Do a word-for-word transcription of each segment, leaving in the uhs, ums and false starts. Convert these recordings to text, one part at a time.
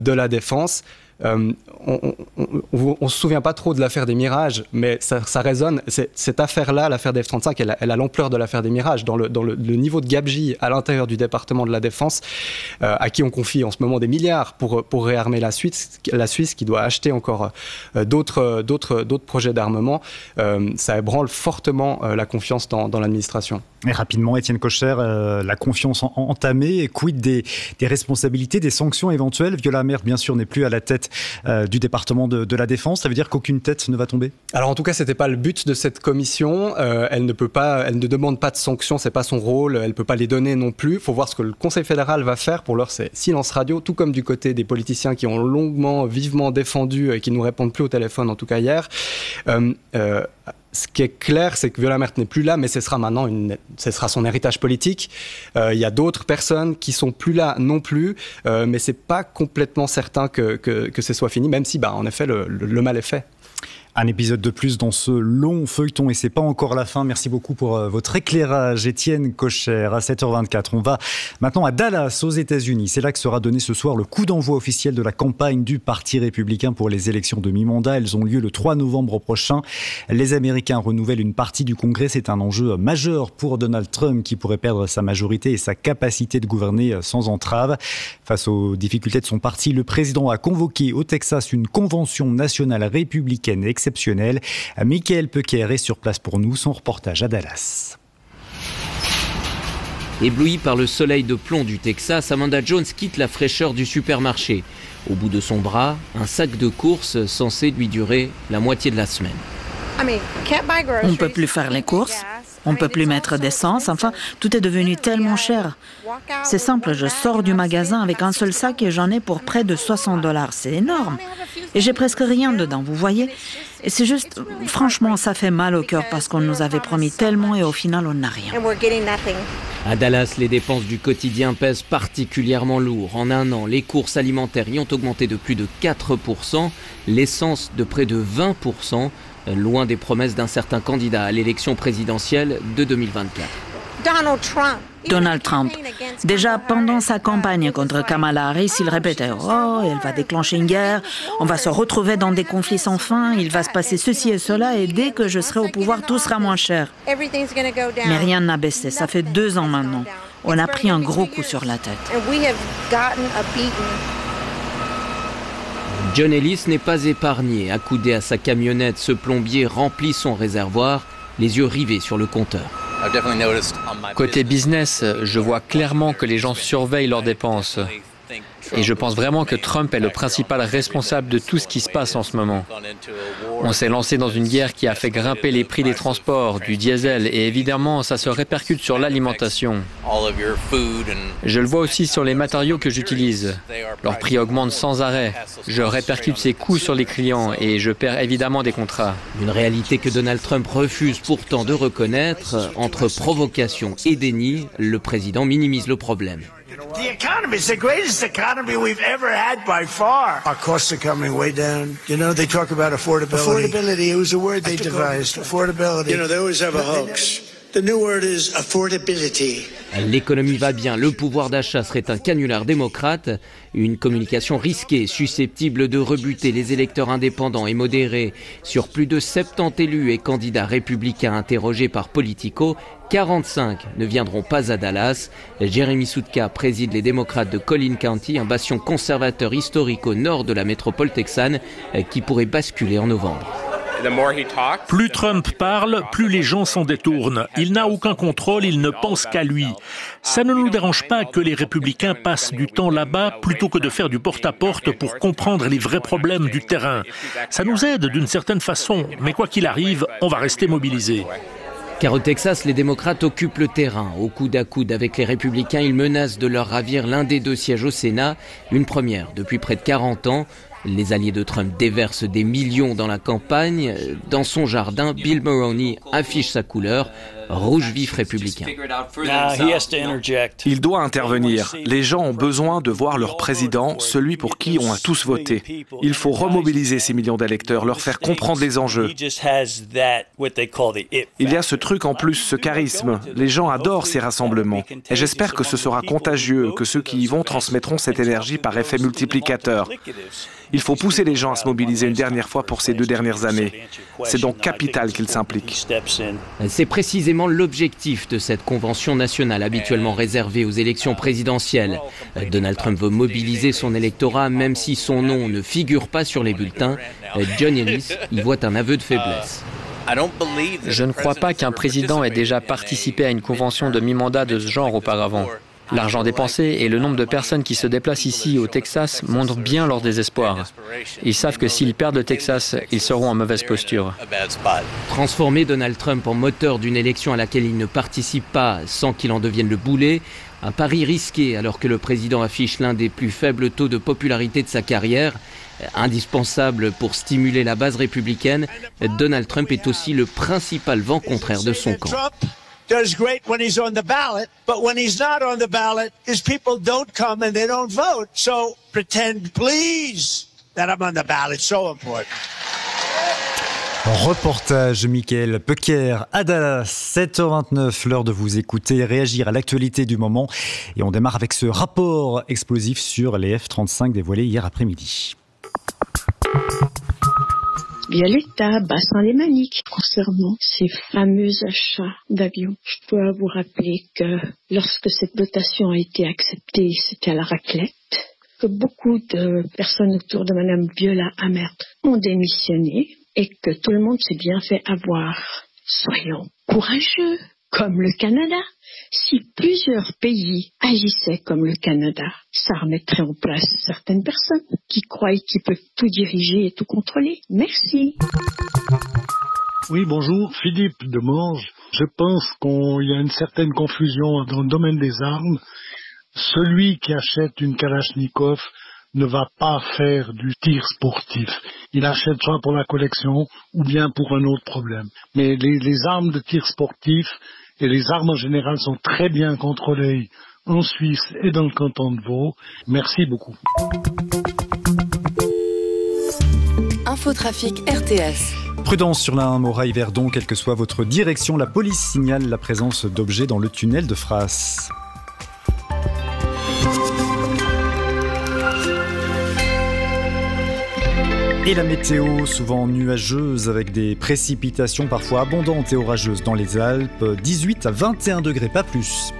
de la défense. Euh, on ne se souvient pas trop de l'affaire des Mirages, mais ça, ça résonne. C'est, cette affaire-là, l'affaire des F trente-cinq, elle a, elle a l'ampleur de l'affaire des Mirages. Dans le, dans le, le niveau de gabegie à l'intérieur du département de la Défense, euh, à qui on confie en ce moment des milliards pour, pour réarmer la Suisse, la Suisse qui doit acheter encore euh, d'autres, d'autres, d'autres projets d'armement, euh, ça ébranle fortement euh, la confiance dans, dans l'administration. Et rapidement, Étienne Kocher, euh, la confiance en, entamée, quid des, des responsabilités, des sanctions éventuelles? Viola Amert, bien sûr, n'est plus à la tête euh, du département de, de la Défense. Ça veut dire qu'aucune tête ne va tomber? Alors en tout cas, c'était pas le but de cette commission. Euh, elle ne peut pas, elle ne demande pas de sanctions, c'est pas son rôle. Elle peut pas les donner non plus. Il faut voir ce que le Conseil fédéral va faire. Pour l'heure, c'est silence radio, tout comme du côté des politiciens qui ont longuement, vivement défendu et qui nous répondent plus au téléphone, en tout cas hier. Euh, euh, Ce qui est clair, c'est que Viola Amert n'est plus là, mais ce sera maintenant une, ce sera son héritage politique. Euh, il y a d'autres personnes qui sont plus là non plus, euh, mais c'est pas complètement certain que, que, que ce soit fini, même si, bah, en effet, le, le, le mal est fait. Un épisode de plus dans ce long feuilleton et c'est pas encore la fin. Merci beaucoup pour euh, votre éclairage, Étienne Kocher. À sept heures vingt-quatre, on va maintenant à Dallas, aux États-Unis. C'est là que sera donné ce soir le coup d'envoi officiel de la campagne du Parti républicain pour les élections de mi-mandat. Elles ont lieu le trois novembre prochain. Les Américains renouvellent une partie du Congrès. C'est un enjeu majeur pour Donald Trump qui pourrait perdre sa majorité et sa capacité de gouverner sans entrave. Face aux difficultés de son parti, le président a convoqué au Texas une convention nationale républicaine exceptionnel. Michael Pecker est sur place pour nous, son reportage à Dallas. Éblouie par le soleil de plomb du Texas, Amanda Jones quitte la fraîcheur du supermarché. Au bout de son bras, un sac de courses censé lui durer la moitié de la semaine. On ne peut plus faire les courses, on ne peut plus mettre d'essence, enfin, tout est devenu tellement cher. C'est simple, je sors du magasin avec un seul sac et j'en ai pour près de soixante dollars. C'est énorme. Et j'ai presque rien dedans, vous voyez? Et c'est juste, franchement, ça fait mal au cœur parce qu'on nous avait promis tellement et au final, on n'a rien. À Dallas, les dépenses du quotidien pèsent particulièrement lourd. En un an, les courses alimentaires y ont augmenté de plus de quatre pour cent, l'essence de près de vingt pour cent, loin des promesses d'un certain candidat à l'élection présidentielle de deux mille vingt-quatre. Donald Trump. Donald Trump. Déjà pendant sa campagne contre Kamala Harris, il répétait « Oh, elle va déclencher une guerre, on va se retrouver dans des conflits sans fin, il va se passer ceci et cela et dès que je serai au pouvoir, tout sera moins cher. » Mais rien n'a baissé, ça fait deux ans maintenant. On a pris un gros coup sur la tête. John Ellis n'est pas épargné. Accoudé à sa camionnette, ce plombier remplit son réservoir, les yeux rivés sur le compteur. Côté business, je vois clairement que les gens surveillent leurs dépenses. Et je pense vraiment que Trump est le principal responsable de tout ce qui se passe en ce moment. On s'est lancé dans une guerre qui a fait grimper les prix des transports, du diesel, et évidemment, ça se répercute sur l'alimentation. Je le vois aussi sur les matériaux que j'utilise. Leurs prix augmentent sans arrêt. Je répercute ces coûts sur les clients et je perds évidemment des contrats. Une réalité que Donald Trump refuse pourtant de reconnaître. Entre provocation et déni, le président minimise le problème. The economy is the greatest economy we've ever had by far. Our costs are coming way down. You know, they talk about affordability. Affordability, it was a word they devised. Affordability. You know, they always have a hoax. The new word is affordability. L'économie va bien, le pouvoir d'achat serait un canular démocrate, une communication risquée, susceptible de rebuter les électeurs indépendants et modérés. Sur plus de soixante-dix élus et candidats républicains interrogés par Politico, quarante-cinq ne viendront pas à Dallas. Jeremy Sutka préside les démocrates de Collin County, un bastion conservateur historique au nord de la métropole texane qui pourrait basculer en novembre. Plus Trump parle, plus les gens s'en détournent. Il n'a aucun contrôle, il ne pense qu'à lui. Ça ne nous dérange pas que les républicains passent du temps là-bas plutôt que de faire du porte-à-porte pour comprendre les vrais problèmes du terrain. Ça nous aide d'une certaine façon, mais quoi qu'il arrive, on va rester mobilisés. Car au Texas, les démocrates occupent le terrain. Au coude à coude avec les républicains, ils menacent de leur ravir l'un des deux sièges au Sénat. Une première depuis près de quarante ans. Les alliés de Trump déversent des millions dans la campagne. Dans son jardin, Bill Mulroney affiche sa couleur, rouge vif républicain. Il doit intervenir. Les gens ont besoin de voir leur président, celui pour qui on a tous voté. Il faut remobiliser ces millions d'électeurs, leur faire comprendre les enjeux. Il y a ce truc en plus, ce charisme. Les gens adorent ces rassemblements. Et j'espère que ce sera contagieux, que ceux qui y vont transmettront cette énergie par effet multiplicateur. Il faut pousser les gens à se mobiliser une dernière fois pour ces deux dernières années. C'est donc capital qu'ils s'impliquent. C'est précisément l'objectif de cette convention nationale habituellement réservée aux élections présidentielles. Donald Trump veut mobiliser son électorat même si son nom ne figure pas sur les bulletins. John Ellis y voit un aveu de faiblesse. Je ne crois pas qu'un président ait déjà participé à une convention de mi-mandat de ce genre auparavant. L'argent dépensé et le nombre de personnes qui se déplacent ici au Texas montrent bien leur désespoir. Ils savent que s'ils perdent le Texas, ils seront en mauvaise posture. Transformer Donald Trump en moteur d'une élection à laquelle il ne participe pas sans qu'il en devienne le boulet, un pari risqué alors que le président affiche l'un des plus faibles taux de popularité de sa carrière. Indispensable pour stimuler la base républicaine, Donald Trump est aussi le principal vent contraire de son camp. Does great when he's on the ballot, but when he's not on the ballot, his people don't come and they don't vote. So pretend, please, that I'm on the ballot. So important. Reportage Michael Pecker à Dallas, sept heures vingt-neuf, l'heure de vous écouter, réagir à l'actualité du moment. Et on démarre avec ce rapport explosif sur les F trente-cinq dévoilé hier après-midi. Via l'État, Bassin-Lémanique, concernant ces fameux achats d'avions. Je dois vous rappeler que lorsque cette dotation a été acceptée, c'était à la raclette, que beaucoup de personnes autour de Mme Viola-Amert ont démissionné et que tout le monde s'est bien fait avoir. Soyons courageux, comme le Canada. Si plusieurs pays agissaient comme le Canada, ça remettrait en place certaines personnes qui croient qu'ils peuvent tout diriger et tout contrôler. Merci. Oui, bonjour, Philippe de Morges. Je pense qu'il y a une certaine confusion dans le domaine des armes. Celui qui achète une Kalachnikov ne va pas faire du tir sportif. Il achète soit pour la collection ou bien pour un autre problème. Mais les, les armes de tir sportif et les armes en général sont très bien contrôlées en Suisse et dans le canton de Vaud. Merci beaucoup. Infotrafic R T S. Prudence sur la un Moraille-Verdon, quelle que soit votre direction, la police signale la présence d'objets dans le tunnel de Frasse. Et la météo, souvent nuageuse avec des précipitations parfois abondantes et orageuses dans les Alpes, dix-huit à vingt et un degrés, pas plus.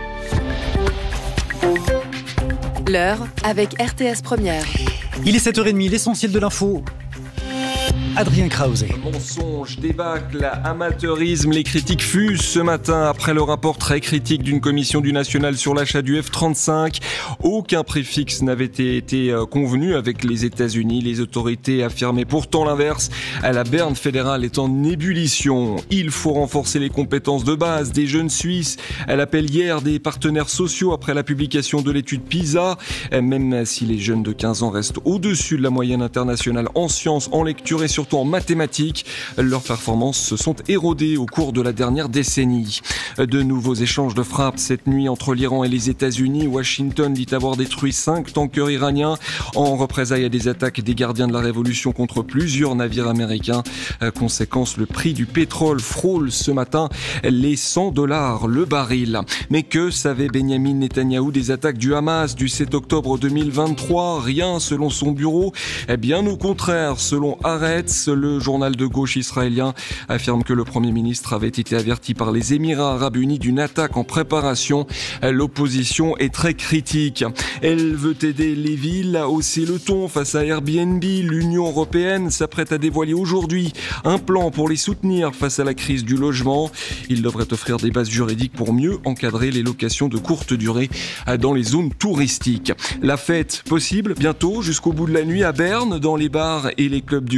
L'heure avec R T S Première. Il est sept heures trente, l'essentiel de l'info. Adrien Krause. Mensonge, débâcle, amateurisme, les critiques fusent ce matin après le rapport très critique d'une commission du National sur l'achat du F trente-cinq. Aucun prix fixe n'avait été convenu avec les États-Unis. Les autorités affirmaient pourtant l'inverse. La berne fédérale est en ébullition. Il faut renforcer les compétences de base des jeunes Suisses. Elle appelle hier des partenaires sociaux après la publication de l'étude PISA. Même si les jeunes de quinze ans restent au-dessus de la moyenne internationale en sciences, en lecture et surtout en mathématiques, leurs performances se sont érodées au cours de la dernière décennie. De nouveaux échanges de frappes cette nuit entre l'Iran et les États-Unis. Washington dit avoir détruit cinq tankers iraniens en représailles à des attaques des gardiens de la révolution contre plusieurs navires américains. Conséquence, le prix du pétrole frôle ce matin les cent dollars le baril. Mais que savait Benyamin Netanyahou des attaques du Hamas du sept octobre deux mille vingt-trois? Rien selon son bureau. Eh bien au contraire, selon Haaretz, le journal de gauche israélien affirme que le Premier ministre avait été averti par les Émirats arabes unis d'une attaque en préparation. L'opposition est très critique. Elle veut aider les villes à hausser le ton face à Airbnb. L'Union européenne s'apprête à dévoiler aujourd'hui un plan pour les soutenir face à la crise du logement. Il devrait offrir des bases juridiques pour mieux encadrer les locations de courte durée dans les zones touristiques. La fête possible bientôt jusqu'au bout de la nuit à Berne, dans les bars et les clubs du canton.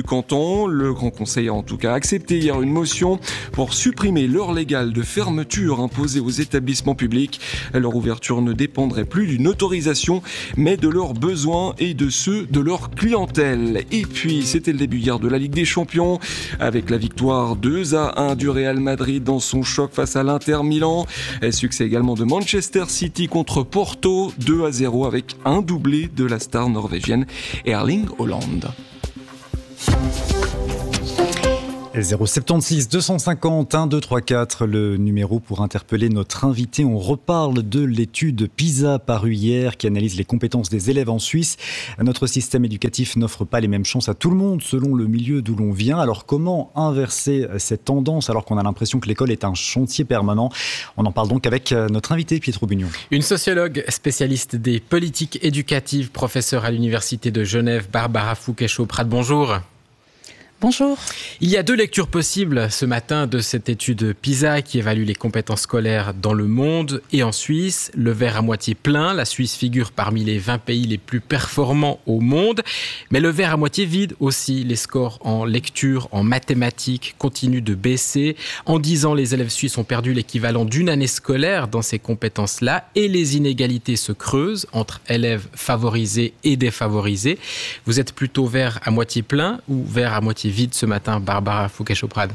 ans. Le Grand Conseil a en tout cas accepté hier une motion pour supprimer l'heure légale de fermeture imposée aux établissements publics. Leur ouverture ne dépendrait plus d'une autorisation, mais de leurs besoins et de ceux de leur clientèle. Et puis, c'était le début hier de la Ligue des Champions, avec la victoire deux à un du Real Madrid dans son choc face à l'Inter Milan. Et succès également de Manchester City contre Porto, deux à zéro avec un doublé de la star norvégienne Erling Haaland. zéro sept six deux cent cinquante un deux trois quatre, le numéro pour interpeller notre invité. On reparle de l'étude PISA parue hier qui analyse les compétences des élèves en Suisse. Notre système éducatif n'offre pas les mêmes chances à tout le monde selon le milieu d'où l'on vient. Alors comment inverser cette tendance alors qu'on a l'impression que l'école est un chantier permanent? On en parle donc avec notre invité Pietro Bugnon. Une sociologue spécialiste des politiques éducatives, professeure à l'université de Genève, Barbara Fouquet-Chauprade. Bonjour. Bonjour. Il y a deux lectures possibles ce matin de cette étude PISA qui évalue les compétences scolaires dans le monde et en Suisse. Le verre à moitié plein, la Suisse figure parmi les vingt pays les plus performants au monde. Mais le verre à moitié vide aussi. Les scores en lecture, en mathématiques continuent de baisser. En dix ans, les élèves suisses ont perdu l'équivalent d'une année scolaire dans ces compétences-là et les inégalités se creusent entre élèves favorisés et défavorisés. Vous êtes plutôt verre à moitié plein ou verre à moitié vide ce matin, Barbara Fouquet-Chauprade?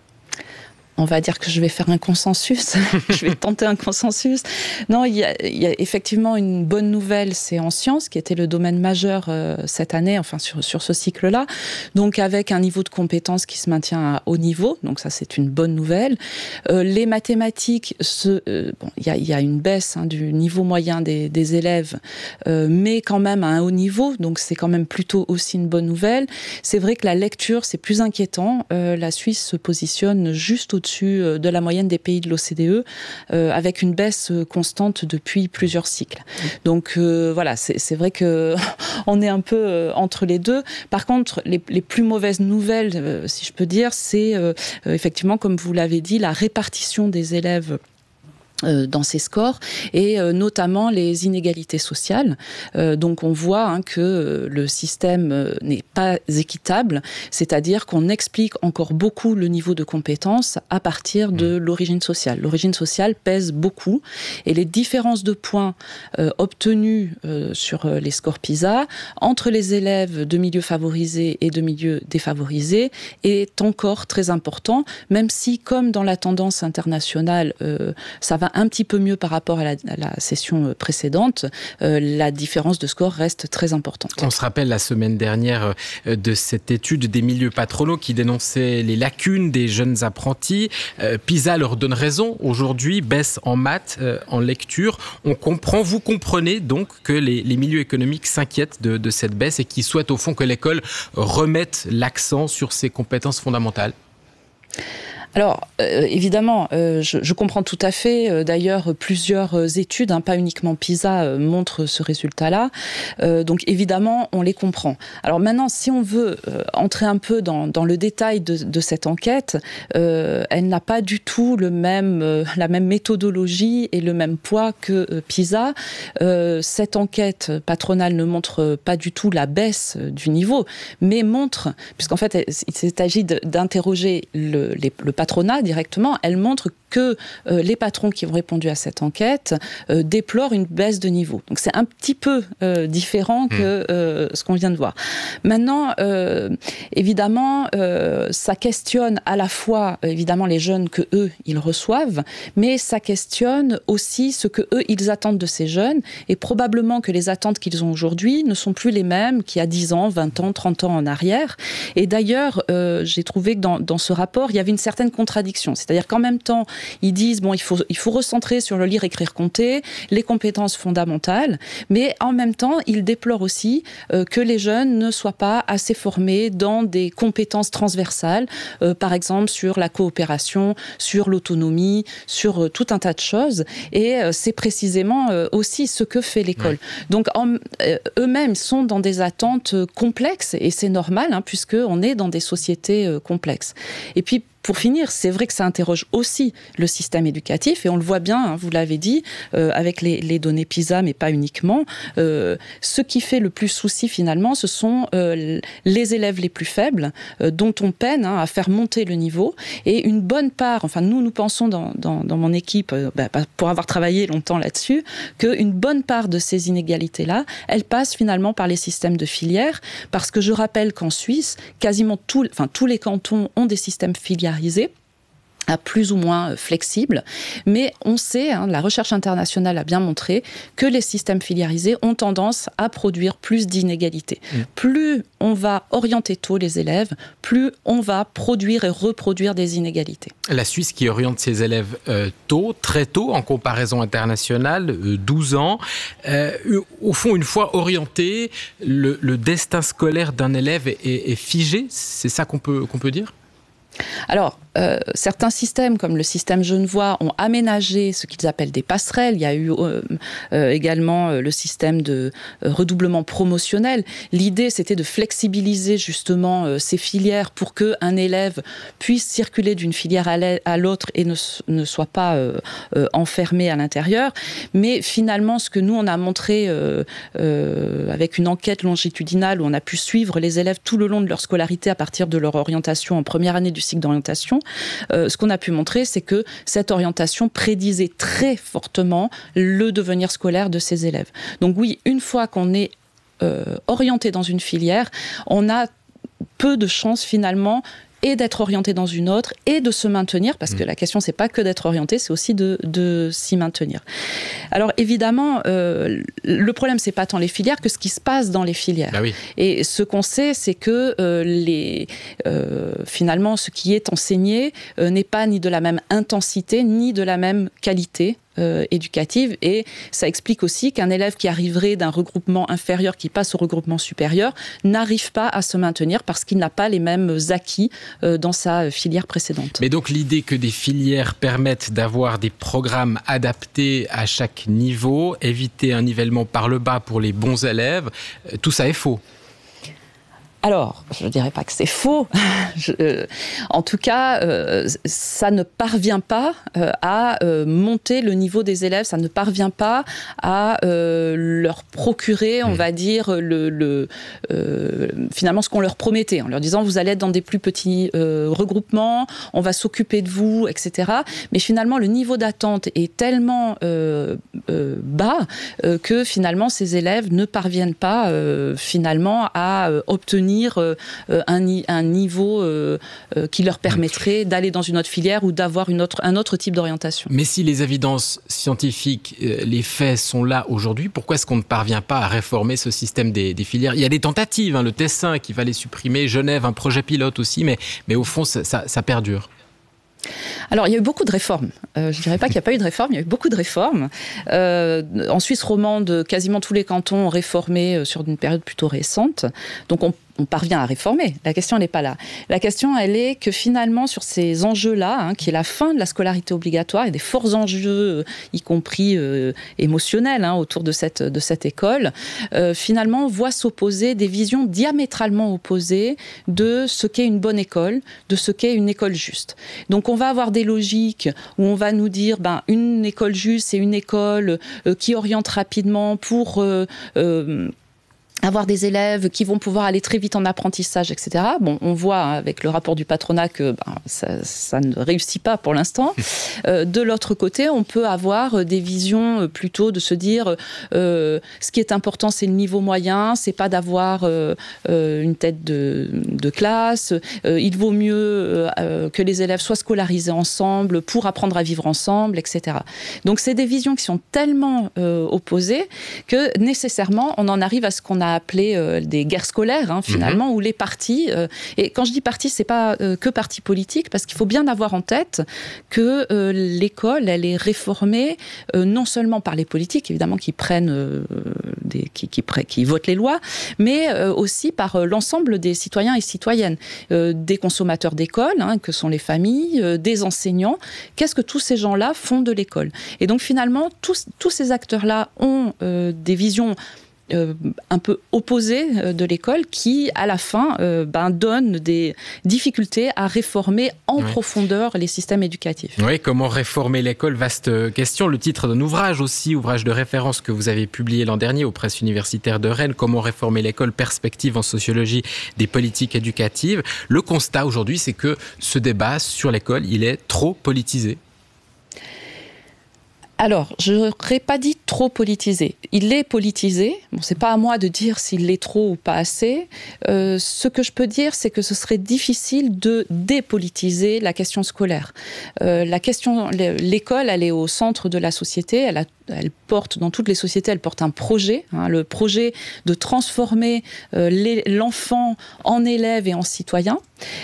On va dire que je vais faire un consensus. Je vais tenter un consensus. Non, il y a, il y a effectivement une bonne nouvelle, c'est en sciences, qui était le domaine majeur euh, cette année, enfin sur, sur ce cycle-là. Donc avec un niveau de compétence qui se maintient à haut niveau. Donc ça, c'est une bonne nouvelle. Euh, les mathématiques, ce, euh, bon, il y a, il y a une baisse hein, du niveau moyen des, des élèves, euh, mais quand même à un haut niveau. Donc c'est quand même plutôt aussi une bonne nouvelle. C'est vrai que la lecture, c'est plus inquiétant. Euh, la Suisse se positionne juste au au-dessus de la moyenne des pays de l'O C D E, euh, avec une baisse constante depuis plusieurs cycles. Donc euh, voilà, c'est, c'est vrai que on est un peu euh, entre les deux. Par contre, les, les plus mauvaises nouvelles, euh, si je peux dire, c'est euh, effectivement, comme vous l'avez dit, la répartition des élèves dans ces scores et euh, notamment les inégalités sociales. Euh, donc on voit hein, que le système euh, n'est pas équitable, c'est-à-dire qu'on explique encore beaucoup le niveau de compétence à partir de l'origine sociale. L'origine sociale pèse beaucoup et les différences de points euh, obtenus euh, sur les scores PISA entre les élèves de milieux favorisés et de milieux défavorisés est encore très important, même si comme dans la tendance internationale, euh, ça va un petit peu mieux par rapport à la, à la session précédente, euh, la différence de score reste très importante. On se rappelle la semaine dernière euh, de cette étude des milieux patronaux qui dénonçait les lacunes des jeunes apprentis. Euh, PISA leur donne raison. Aujourd'hui, baisse en maths, euh, en lecture. On comprend, vous comprenez donc que les, les milieux économiques s'inquiètent de, de cette baisse et qui souhaitent au fond que l'école remette l'accent sur ses compétences fondamentales. Alors, euh, évidemment, euh, je, je comprends tout à fait. Euh, d'ailleurs, plusieurs études, hein, pas uniquement PISA, euh, montrent ce résultat-là. Euh, donc, évidemment, on les comprend. Alors maintenant, si on veut euh, entrer un peu dans, dans le détail de, de cette enquête, euh, elle n'a pas du tout le même, euh, la même méthodologie et le même poids que euh, PISA. Euh, cette enquête patronale ne montre pas du tout la baisse du niveau, mais montre, puisqu'en fait, il s'agit d'interroger le, les, le patronat directement, elle montre que euh, les patrons qui ont répondu à cette enquête euh, déplorent une baisse de niveau. Donc c'est un petit peu euh, différent que euh, ce qu'on vient de voir. Maintenant, euh, évidemment, euh, ça questionne à la fois évidemment les jeunes que eux ils reçoivent, mais ça questionne aussi ce que eux ils attendent de ces jeunes, et probablement que les attentes qu'ils ont aujourd'hui ne sont plus les mêmes qu'il y a dix ans, vingt ans, trente ans en arrière. Et d'ailleurs, euh, j'ai trouvé que dans, dans ce rapport, il y avait une certaine contradiction. C'est-à-dire qu'en même temps, ils disent, bon, il faut, il faut recentrer sur le lire, écrire, compter, les compétences fondamentales, mais en même temps, ils déplorent aussi euh, que les jeunes ne soient pas assez formés dans des compétences transversales, euh, par exemple sur la coopération, sur l'autonomie, sur euh, tout un tas de choses, et euh, c'est précisément euh, aussi ce que fait l'école. Ouais. Donc, en, euh, eux-mêmes sont dans des attentes complexes, et c'est normal, hein, puisqu'on est dans des sociétés euh, complexes. Et puis, pour finir, c'est vrai que ça interroge aussi le système éducatif, et on le voit bien, hein, vous l'avez dit, euh, avec les, les données PISA, mais pas uniquement. Euh, ce qui fait le plus souci finalement, ce sont euh, les élèves les plus faibles, euh, dont on peine hein, à faire monter le niveau, et une bonne part, enfin nous, nous pensons dans, dans, dans mon équipe, euh, bah, pour avoir travaillé longtemps là-dessus, qu'une bonne part de ces inégalités-là, elles passent finalement par les systèmes de filières, parce que je rappelle qu'en Suisse, quasiment tout, enfin, tous les cantons ont des systèmes filiarisés, à plus ou moins flexible, mais on sait, hein, la recherche internationale a bien montré que les systèmes filiarisés ont tendance à produire plus d'inégalités. Mmh. Plus on va orienter tôt les élèves, plus on va produire et reproduire des inégalités. La Suisse qui oriente ses élèves euh, tôt, très tôt, en comparaison internationale, euh, douze ans, euh, au fond, une fois orienté, le, le destin scolaire d'un élève est, est, est figé, c'est ça qu'on peut, qu'on peut dire ? Alors, euh, certains systèmes, comme le système genevois, ont aménagé ce qu'ils appellent des passerelles. Il y a eu euh, euh, également euh, le système de euh, redoublement promotionnel. L'idée, c'était de flexibiliser justement euh, ces filières pour qu'un élève puisse circuler d'une filière à l'autre et ne, ne soit pas euh, euh, enfermé à l'intérieur. Mais finalement, ce que nous, on a montré euh, euh, avec une enquête longitudinale où on a pu suivre les élèves tout le long de leur scolarité à partir de leur orientation en première année du cycle d'orientation, euh, ce qu'on a pu montrer, c'est que cette orientation prédisait très fortement le devenir scolaire de ces élèves. Donc oui, une fois qu'on est euh, orienté dans une filière, on a peu de chances finalement et d'être orienté dans une autre, et de se maintenir, parce que la question, c'est pas que d'être orienté, c'est aussi de, de s'y maintenir. Alors, évidemment, euh, le problème, c'est pas tant les filières que ce qui se passe dans les filières. Bah oui. Et ce qu'on sait, c'est que euh, les, euh, finalement, ce qui est enseigné euh, n'est pas ni de la même intensité, ni de la même qualité. Euh, éducative, et ça explique aussi qu'un élève qui arriverait d'un regroupement inférieur qui passe au regroupement supérieur n'arrive pas à se maintenir parce qu'il n'a pas les mêmes acquis euh, dans sa filière précédente. Mais donc l'idée que des filières permettent d'avoir des programmes adaptés à chaque niveau, éviter un nivellement par le bas pour les bons élèves, euh, tout ça est faux. Alors, je ne dirais pas que c'est faux. je, euh, en tout cas, euh, ça ne parvient pas euh, à euh, monter le niveau des élèves, ça ne parvient pas à euh, leur procurer, on mmh. va dire, le, le, euh, finalement ce qu'on leur promettait, en leur disant vous allez être dans des plus petits euh, regroupements, on va s'occuper de vous, et cetera. Mais finalement, le niveau d'attente est tellement euh, euh, bas euh, que finalement, ces élèves ne parviennent pas euh, finalement à euh, obtenir Euh, un, un niveau euh, euh, qui leur permettrait d'aller dans une autre filière ou d'avoir une autre, un autre type d'orientation. Mais si les évidences scientifiques, euh, les faits sont là aujourd'hui, pourquoi est-ce qu'on ne parvient pas à réformer ce système des, des filières ? Il y a des tentatives, hein, le Tessin qui va les supprimer, Genève, un projet pilote aussi, mais, mais au fond, ça, ça, ça perdure. Alors, il y a eu beaucoup de réformes. Euh, je ne dirais pas qu'il n'y a pas eu de réformes, il y a eu beaucoup de réformes. Euh, en Suisse romande, quasiment tous les cantons ont réformé sur une période plutôt récente. Donc, on on parvient à réformer. La question n'est pas là. La question, elle est que finalement, sur ces enjeux-là, hein, qui est la fin de la scolarité obligatoire, il y a des forts enjeux, y compris euh, émotionnels, hein, autour de cette, de cette école, euh, finalement, on voit s'opposer des visions diamétralement opposées de ce qu'est une bonne école, de ce qu'est une école juste. Donc, on va avoir des logiques où on va nous dire, ben, une école juste, c'est une école euh, qui oriente rapidement pour... Euh, euh, avoir des élèves qui vont pouvoir aller très vite en apprentissage, et cetera. Bon, on voit hein, avec le rapport du patronat que ben, ça, ça ne réussit pas pour l'instant. Euh, de l'autre côté, on peut avoir des visions plutôt de se dire euh, ce qui est important, c'est le niveau moyen, c'est pas d'avoir euh, euh, une tête de, de classe. Euh, il vaut mieux euh, que les élèves soient scolarisés ensemble pour apprendre à vivre ensemble, et cetera. Donc, c'est des visions qui sont tellement euh, opposées que nécessairement, on en arrive à ce qu'on a appelé euh, des guerres scolaires, hein, finalement, mmh. où les partis, euh, et quand je dis partis, c'est pas euh, que partis politiques, parce qu'il faut bien avoir en tête que euh, l'école, elle est réformée euh, non seulement par les politiques, évidemment, qui prennent, euh, des, qui, qui, qui votent les lois, mais euh, aussi par euh, l'ensemble des citoyens et citoyennes, euh, des consommateurs d'école, hein, que sont les familles, euh, des enseignants. Qu'est-ce que tous ces gens-là font de l'école ? Et donc, finalement, tous, tous ces acteurs-là ont euh, des visions euh, un peu opposé euh, de l'école qui, à la fin, euh, ben, donne des difficultés à réformer en oui. profondeur les systèmes éducatifs. Oui, comment réformer l'école, vaste question. Le titre d'un ouvrage aussi, ouvrage de référence que vous avez publié l'an dernier aux presses universitaires de Rennes, Comment réformer l'école, perspective en sociologie des politiques éducatives. Le constat aujourd'hui, c'est que ce débat sur l'école, il est trop politisé. Alors, je n'aurais pas dit trop politisé. Il est politisé. Bon, c'est pas à moi de dire s'il l'est trop ou pas assez. Euh, ce que je peux dire, c'est que ce serait difficile de dépolitiser la question scolaire. Euh, la question, l'école, elle est au centre de la société. Elle a Elle porte, dans toutes les sociétés, elle porte un projet, hein, le projet de transformer euh, les, l'enfant en élève et en citoyen.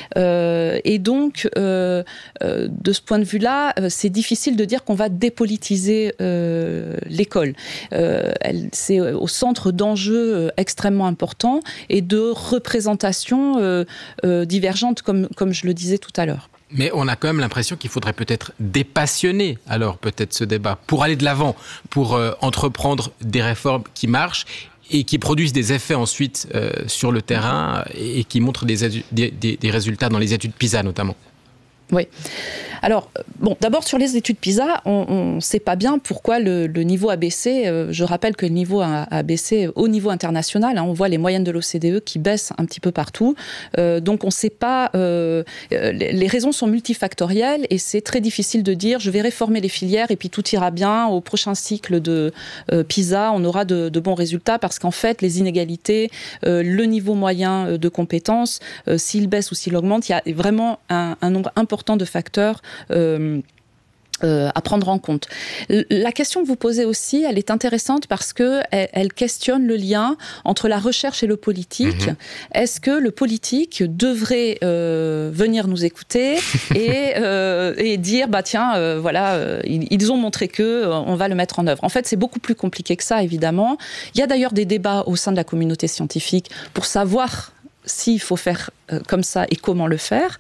Euh, et donc, euh, euh, de ce point de vue-là, euh, c'est difficile de dire qu'on va dépolitiser euh, l'école. Euh, elle, c'est au centre d'enjeux euh, extrêmement importants et de représentations euh, euh, divergentes, comme, comme je le disais tout à l'heure. Mais on a quand même l'impression qu'il faudrait peut-être dépassionner alors peut-être ce débat pour aller de l'avant, pour euh, entreprendre des réformes qui marchent et qui produisent des effets ensuite euh, sur le terrain et, et qui montrent des, des, des, des résultats dans les études PISA notamment. Oui. Alors, bon, d'abord sur les études PISA, on ne sait pas bien pourquoi le, le niveau a baissé. Euh, je rappelle que le niveau a, a baissé au niveau international. Hein, on voit les moyennes de l'O C D E qui baissent un petit peu partout. Euh, donc, on ne sait pas. Euh, les, les raisons sont multifactorielles et c'est très difficile de dire je vais réformer les filières et puis tout ira bien. Au prochain cycle de euh, PISA, on aura de, de bons résultats parce qu'en fait, les inégalités, euh, le niveau moyen de compétences, euh, s'il baisse ou s'il augmente, il y a vraiment un, un nombre important de facteurs Euh, euh, à prendre en compte. La question que vous posez aussi, elle est intéressante parce que elle, elle questionne le lien entre la recherche et le politique. Mmh. Est-ce que le politique devrait euh, venir nous écouter et, euh, et dire bah tiens euh, voilà euh, ils, ils ont montré que euh, on va le mettre en œuvre. En fait, c'est beaucoup plus compliqué que ça évidemment. Il y a d'ailleurs des débats au sein de la communauté scientifique pour savoir s'il faut faire euh, comme ça et comment le faire.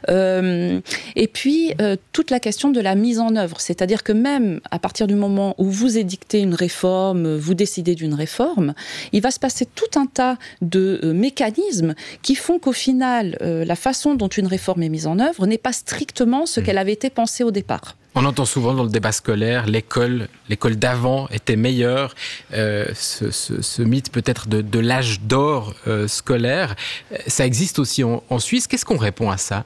Euh, et puis, euh, toute la question de la mise en œuvre. C'est-à-dire que même à partir du moment où vous édictez une réforme, vous décidez d'une réforme, il va se passer tout un tas de euh, mécanismes qui font qu'au final, euh, la façon dont une réforme est mise en œuvre n'est pas strictement ce mmh. qu'elle avait été pensée au départ. On entend souvent dans le débat scolaire, l'école, l'école d'avant était meilleure. Euh, ce, ce, ce mythe peut-être de, de l'âge d'or euh, scolaire, ça existe aussi en, en Suisse. Qu'est-ce qu'on répond à ça ?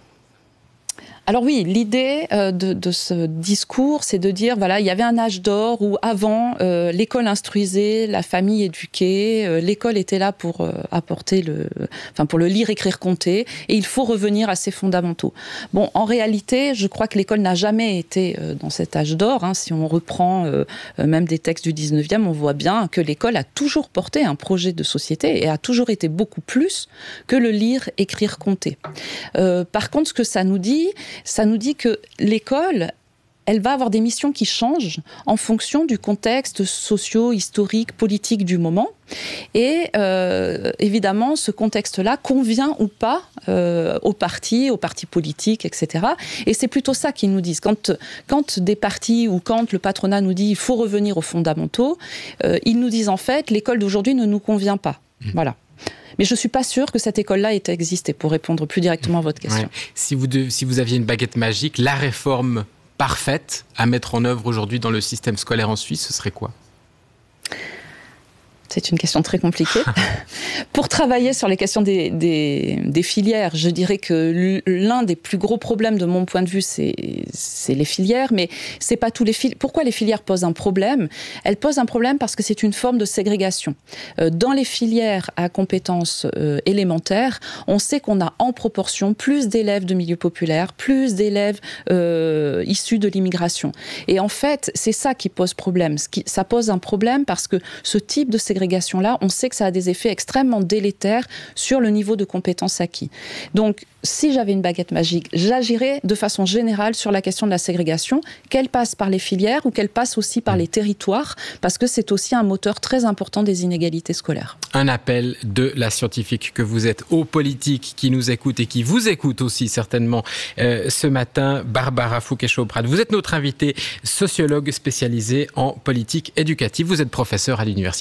Alors oui, l'idée euh, de, de ce discours, c'est de dire, voilà, il y avait un âge d'or où avant, euh, l'école instruisait, la famille éduquait, euh, l'école était là pour euh, apporter le, enfin pour le lire, écrire, compter, et il faut revenir à ses fondamentaux. Bon, en réalité, je crois que l'école n'a jamais été euh, dans cet âge d'or. Hein. Si on reprend euh, même des textes du dix-neuvième, on voit bien que l'école a toujours porté un projet de société et a toujours été beaucoup plus que le lire, écrire, compter. Euh, par contre, ce que ça nous dit, ça nous dit que l'école, elle va avoir des missions qui changent en fonction du contexte socio-historique, politique du moment. Et euh, évidemment, ce contexte-là convient ou pas euh, aux partis, aux partis politiques, et cetera. Et c'est plutôt ça qu'ils nous disent. Quand, quand des partis ou quand le patronat nous dit il faut revenir aux fondamentaux, euh, ils nous disent en fait l'école d'aujourd'hui ne nous convient pas. Mmh. Voilà. Mais je ne suis pas sûre que cette école-là ait existé, pour répondre plus directement à votre question. Ouais. Si vous, de, si vous aviez une baguette magique, la réforme parfaite à mettre en œuvre aujourd'hui dans le système scolaire en Suisse, ce serait quoi ? C'est une question très compliquée. Pour travailler sur les questions des, des, des filières, je dirais que l'un des plus gros problèmes de mon point de vue, c'est, c'est les filières, mais c'est pas tous les filières. Pourquoi les filières posent un problème ? Elles posent un problème parce que c'est une forme de ségrégation. Dans les filières à compétences euh, élémentaires, on sait qu'on a en proportion plus d'élèves de milieux populaires, plus d'élèves euh, issus de l'immigration. Et en fait, c'est ça qui pose problème. Ça pose un problème parce que ce type de ségrégation là, on sait que ça a des effets extrêmement délétères sur le niveau de compétences acquis. Donc, si j'avais une baguette magique, j'agirais de façon générale sur la question de la ségrégation, qu'elle passe par les filières ou qu'elle passe aussi par les territoires, parce que c'est aussi un moteur très important des inégalités scolaires. Un appel de la scientifique que vous êtes, aux politiques qui nous écoutent et qui vous écoutent aussi certainement euh, ce matin, Barbara Fouquet-Chaubrade. Vous êtes notre invitée, sociologue spécialisée en politique éducative. Vous êtes professeure à l'Université de Genève.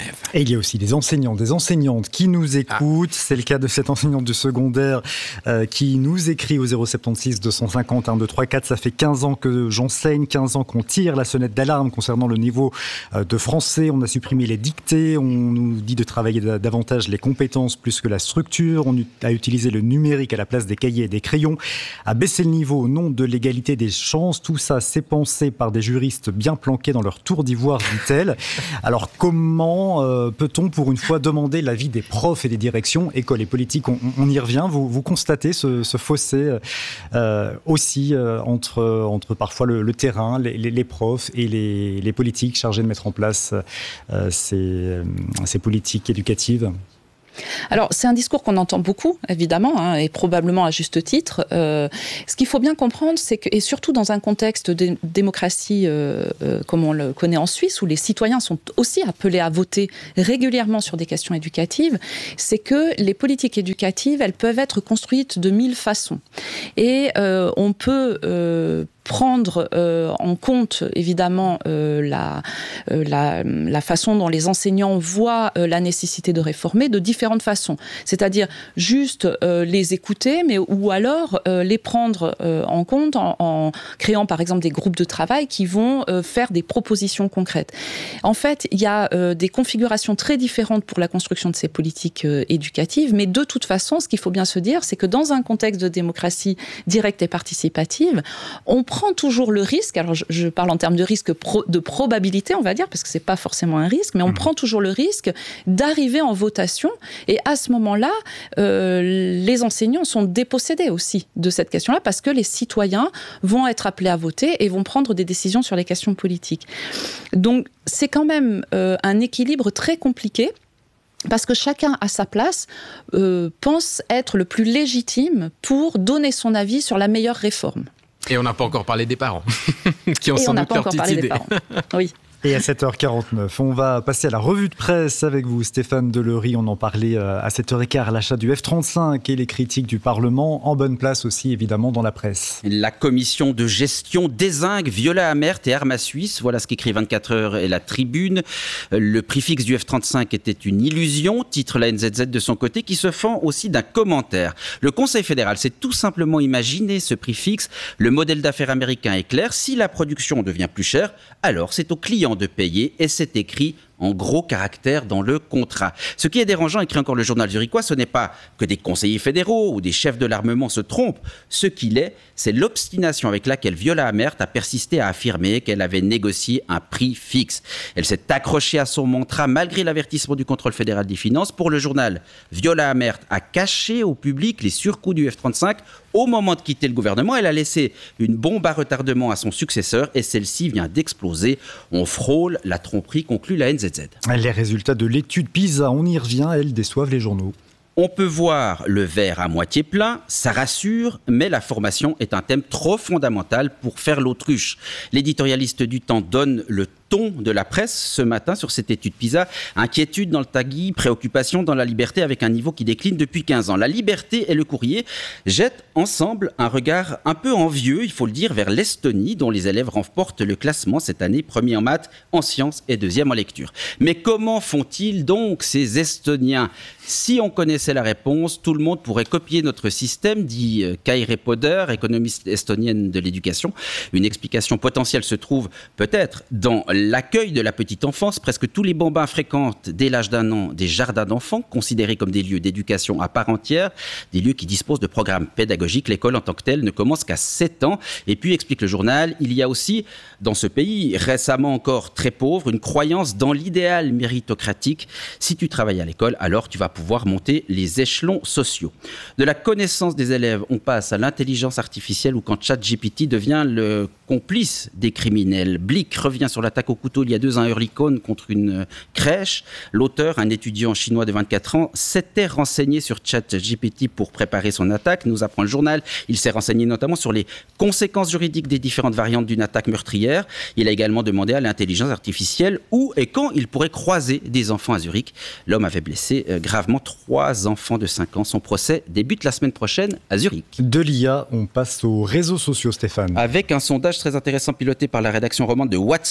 élèves. Et il y a aussi des enseignants, des enseignantes qui nous écoutent. Ah. C'est le cas de cette enseignante du secondaire euh, qui nous écrit au zéro sept six deux cent cinquante un deux trois quatre. Ça fait quinze ans que j'enseigne, quinze ans qu'on tire la sonnette d'alarme concernant le niveau euh, de français. On a supprimé les dictées, on nous dit de travailler davantage les compétences plus que la structure. On a utilisé le numérique à la place des cahiers et des crayons, à baisser le niveau au nom de l'égalité des chances. Tout ça, c'est pensé par des juristes bien planqués dans leur tour d'ivoire, dit-elle. Alors comment euh, peut-on pour une fois demander l'avis des profs et des directions, écoles et politiques? on, on y revient. Vous, vous constatez ce, ce fossé euh, aussi euh, entre, entre parfois le, le terrain, les, les, les profs et les, les politiques chargés de mettre en place euh, ces, ces politiques éducatives? Alors, c'est un discours qu'on entend beaucoup, évidemment, hein, et probablement à juste titre. Euh, ce qu'il faut bien comprendre, c'est que, et surtout dans un contexte de démocratie euh, euh, comme on le connaît en Suisse, où les citoyens sont aussi appelés à voter régulièrement sur des questions éducatives, c'est que les politiques éducatives, elles peuvent être construites de mille façons. Et euh, on peut euh, prendre euh, en compte évidemment euh, la, euh, la, la façon dont les enseignants voient euh, la nécessité de réformer de différentes façons. C'est-à-dire juste euh, les écouter, mais ou alors euh, les prendre euh, en compte en, en créant par exemple des groupes de travail qui vont euh, faire des propositions concrètes. En fait, il y a euh, des configurations très différentes pour la construction de ces politiques euh, éducatives, mais de toute façon, ce qu'il faut bien se dire, c'est que dans un contexte de démocratie directe et participative, on prend toujours le risque, alors je, je parle en termes de risque pro, de probabilité, on va dire, parce que c'est pas forcément un risque, mais on mmh. prend toujours le risque d'arriver en votation, et à ce moment-là, euh, les enseignants sont dépossédés aussi de cette question-là, parce que les citoyens vont être appelés à voter et vont prendre des décisions sur les questions politiques. Donc c'est quand même euh, un équilibre très compliqué, parce que chacun à sa place euh, pense être le plus légitime pour donner son avis sur la meilleure réforme. Et on n'a pas encore parlé des parents, qui ont Et sans on n'a doute pas leur encore petite parlé idée. des parents. Oui. Et à sept heures quarante-neuf, on va passer à la revue de presse avec vous, Stéphane Delory. On en parlait à sept heures quinze, l'achat du F trente-cinq et les critiques du Parlement, en bonne place aussi évidemment dans la presse. La commission de gestion dézingue Viola Amert et Arma Suisse, voilà ce qu'écrit vingt-quatre heures et la Tribune. Le prix fixe du F trente-cinq était une illusion, titre la N Z Z de son côté, qui se fend aussi d'un commentaire. Le Conseil fédéral s'est tout simplement imaginé ce prix fixe. Le modèle d'affaires américain est clair, si la production devient plus chère, alors c'est au client de payer, et c'est écrit en gros caractères dans le contrat. Ce qui est dérangeant, écrit encore le journal zurichois, ce n'est pas que des conseillers fédéraux ou des chefs de l'armement se trompent. Ce qu'il est, c'est l'obstination avec laquelle Viola Amert a persisté à affirmer qu'elle avait négocié un prix fixe. Elle s'est accrochée à son mantra malgré l'avertissement du contrôle fédéral des finances. Pour le journal, Viola Amert a caché au public les surcoûts du F trente-cinq. Au moment de quitter le gouvernement, elle a laissé une bombe à retardement à son successeur et celle-ci vient d'exploser. On frôle la tromperie, conclut la N Z Z. Les résultats de l'étude PISA, on y revient, elles déçoivent les journaux. On peut voir le verre à moitié plein, ça rassure, mais la formation est un thème trop fondamental pour faire l'autruche. L'éditorialiste du Temps donne le ton de la presse ce matin sur cette étude PISA. Inquiétude dans le taguis, préoccupation dans la liberté avec un niveau qui décline depuis quinze ans. La Liberté et le Courrier jettent ensemble un regard un peu envieux, il faut le dire, vers l'Estonie, dont les élèves remportent le classement cette année, premier en maths, en sciences et deuxième en lecture. Mais comment font-ils donc ces Estoniens ? Si on connaissait la réponse, tout le monde pourrait copier notre système, dit Kaire Poder, économiste estonienne de l'éducation. Une explication potentielle se trouve peut-être dans l'accueil de la petite enfance. Presque tous les bambins fréquentent dès l'âge d'un an des jardins d'enfants, considérés comme des lieux d'éducation à part entière, des lieux qui disposent de programmes pédagogiques. L'école en tant que telle ne commence qu'à sept ans. Et puis, explique le journal, il y a aussi dans ce pays, récemment encore très pauvre, une croyance dans l'idéal méritocratique. Si tu travailles à l'école, alors tu vas pouvoir monter les échelons sociaux. De la connaissance des élèves, on passe à l'intelligence artificielle ou quand ChatGPT devient le complice des criminels. Blick revient sur l'attaque au couteau il y a deux ans à Hurlicone contre une crèche. L'auteur, un étudiant chinois de vingt-quatre ans, s'était renseigné sur ChatGPT pour préparer son attaque, nous apprend le journal. Il s'est renseigné notamment sur les conséquences juridiques des différentes variantes d'une attaque meurtrière. Il a également demandé à l'intelligence artificielle où et quand il pourrait croiser des enfants à Zurich. L'homme avait blessé euh, gravement trois enfants de cinq ans. Son procès débute la semaine prochaine à Zurich. De l'I A, on passe aux réseaux sociaux, Stéphane. Avec un sondage très intéressant piloté par la rédaction romande de Watson,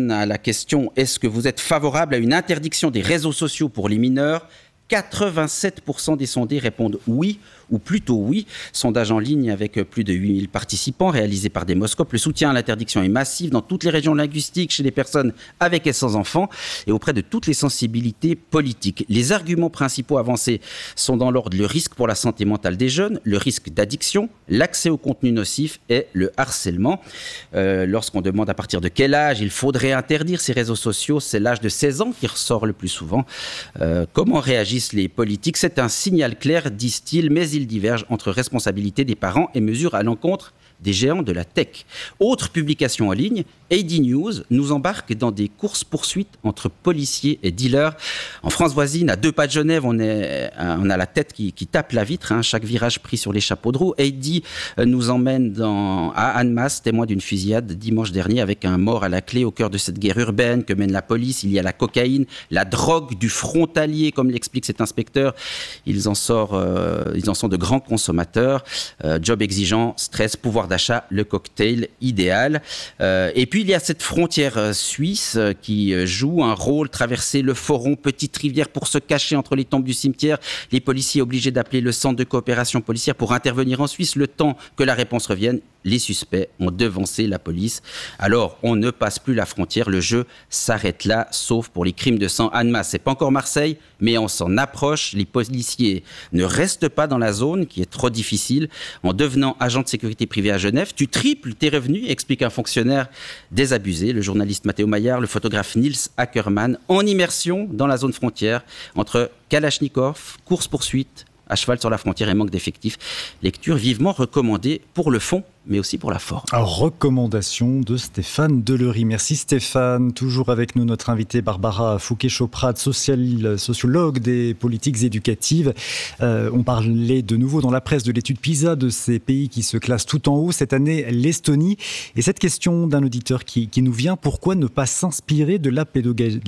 répondent à la question « Est-ce que vous êtes favorable à une interdiction des réseaux sociaux pour les mineurs ?» quatre-vingt-sept pour cent des sondés répondent oui ou plutôt oui. Sondage en ligne avec plus de huit mille participants réalisé par Demoscope. Le soutien à l'interdiction est massif dans toutes les régions linguistiques, chez les personnes avec et sans enfants et auprès de toutes les sensibilités politiques. Les arguments principaux avancés sont dans l'ordre le risque pour la santé mentale des jeunes, le risque d'addiction, l'accès au contenu nocif et le harcèlement. Euh, lorsqu'on demande à partir de quel âge il faudrait interdire ces réseaux sociaux, c'est l'âge de seize ans qui ressort le plus souvent. Euh, comment réagissent les politiques ? C'est un signal clair, disent-ils, mais ils divergent entre responsabilité des parents et mesures à l'encontre des géants de la tech. Autre publication en ligne, A D News nous embarque dans des courses-poursuites entre policiers et dealers. En France voisine, à deux pas de Genève, on, est, on a la tête qui, qui tape la vitre, hein, chaque virage pris sur les chapeaux de roue. A D nous emmène dans, à Annemasse, témoin d'une fusillade dimanche dernier avec un mort à la clé au cœur de cette guerre urbaine que mène la police. Il y a la cocaïne, la drogue du frontalier, comme l'explique cet inspecteur. Ils en, sortent, euh, ils en sont de grands consommateurs. Euh, job exigeant, stress, pouvoir d'achat, le cocktail idéal. Euh, et puis il y a cette frontière suisse qui joue un rôle, traverser le Foron, petite rivière pour se cacher entre les tombes du cimetière. Les policiers obligés d'appeler le centre de coopération policière pour intervenir en Suisse. Le temps que la réponse revienne, les suspects ont devancé la police. Alors on ne passe plus la frontière, le jeu s'arrête là, sauf pour les crimes de sang. Annemasse, c'est pas encore Marseille, mais on s'en approche. Les policiers ne restent pas dans la zone qui est trop difficile. En devenant agent de sécurité privée à Genève, tu triples tes revenus, explique un fonctionnaire désabusé. Le journaliste Mathéo Maillard, le photographe Niels Ackermann, en immersion dans la zone frontière entre Kalachnikov, course-poursuite, à cheval sur la frontière et manque d'effectifs. Lecture vivement recommandée pour le fond, mais aussi pour la forme. Alors, recommandation de Stéphane Deléry. Merci Stéphane. Toujours avec nous notre invitée Barbara Fouquet-Choprade, sociologue des politiques éducatives. Euh, on parlait de nouveau dans la presse de l'étude PISA de ces pays qui se classent tout en haut. Cette année, l'Estonie. Et cette question d'un auditeur qui, qui nous vient, pourquoi ne pas s'inspirer de la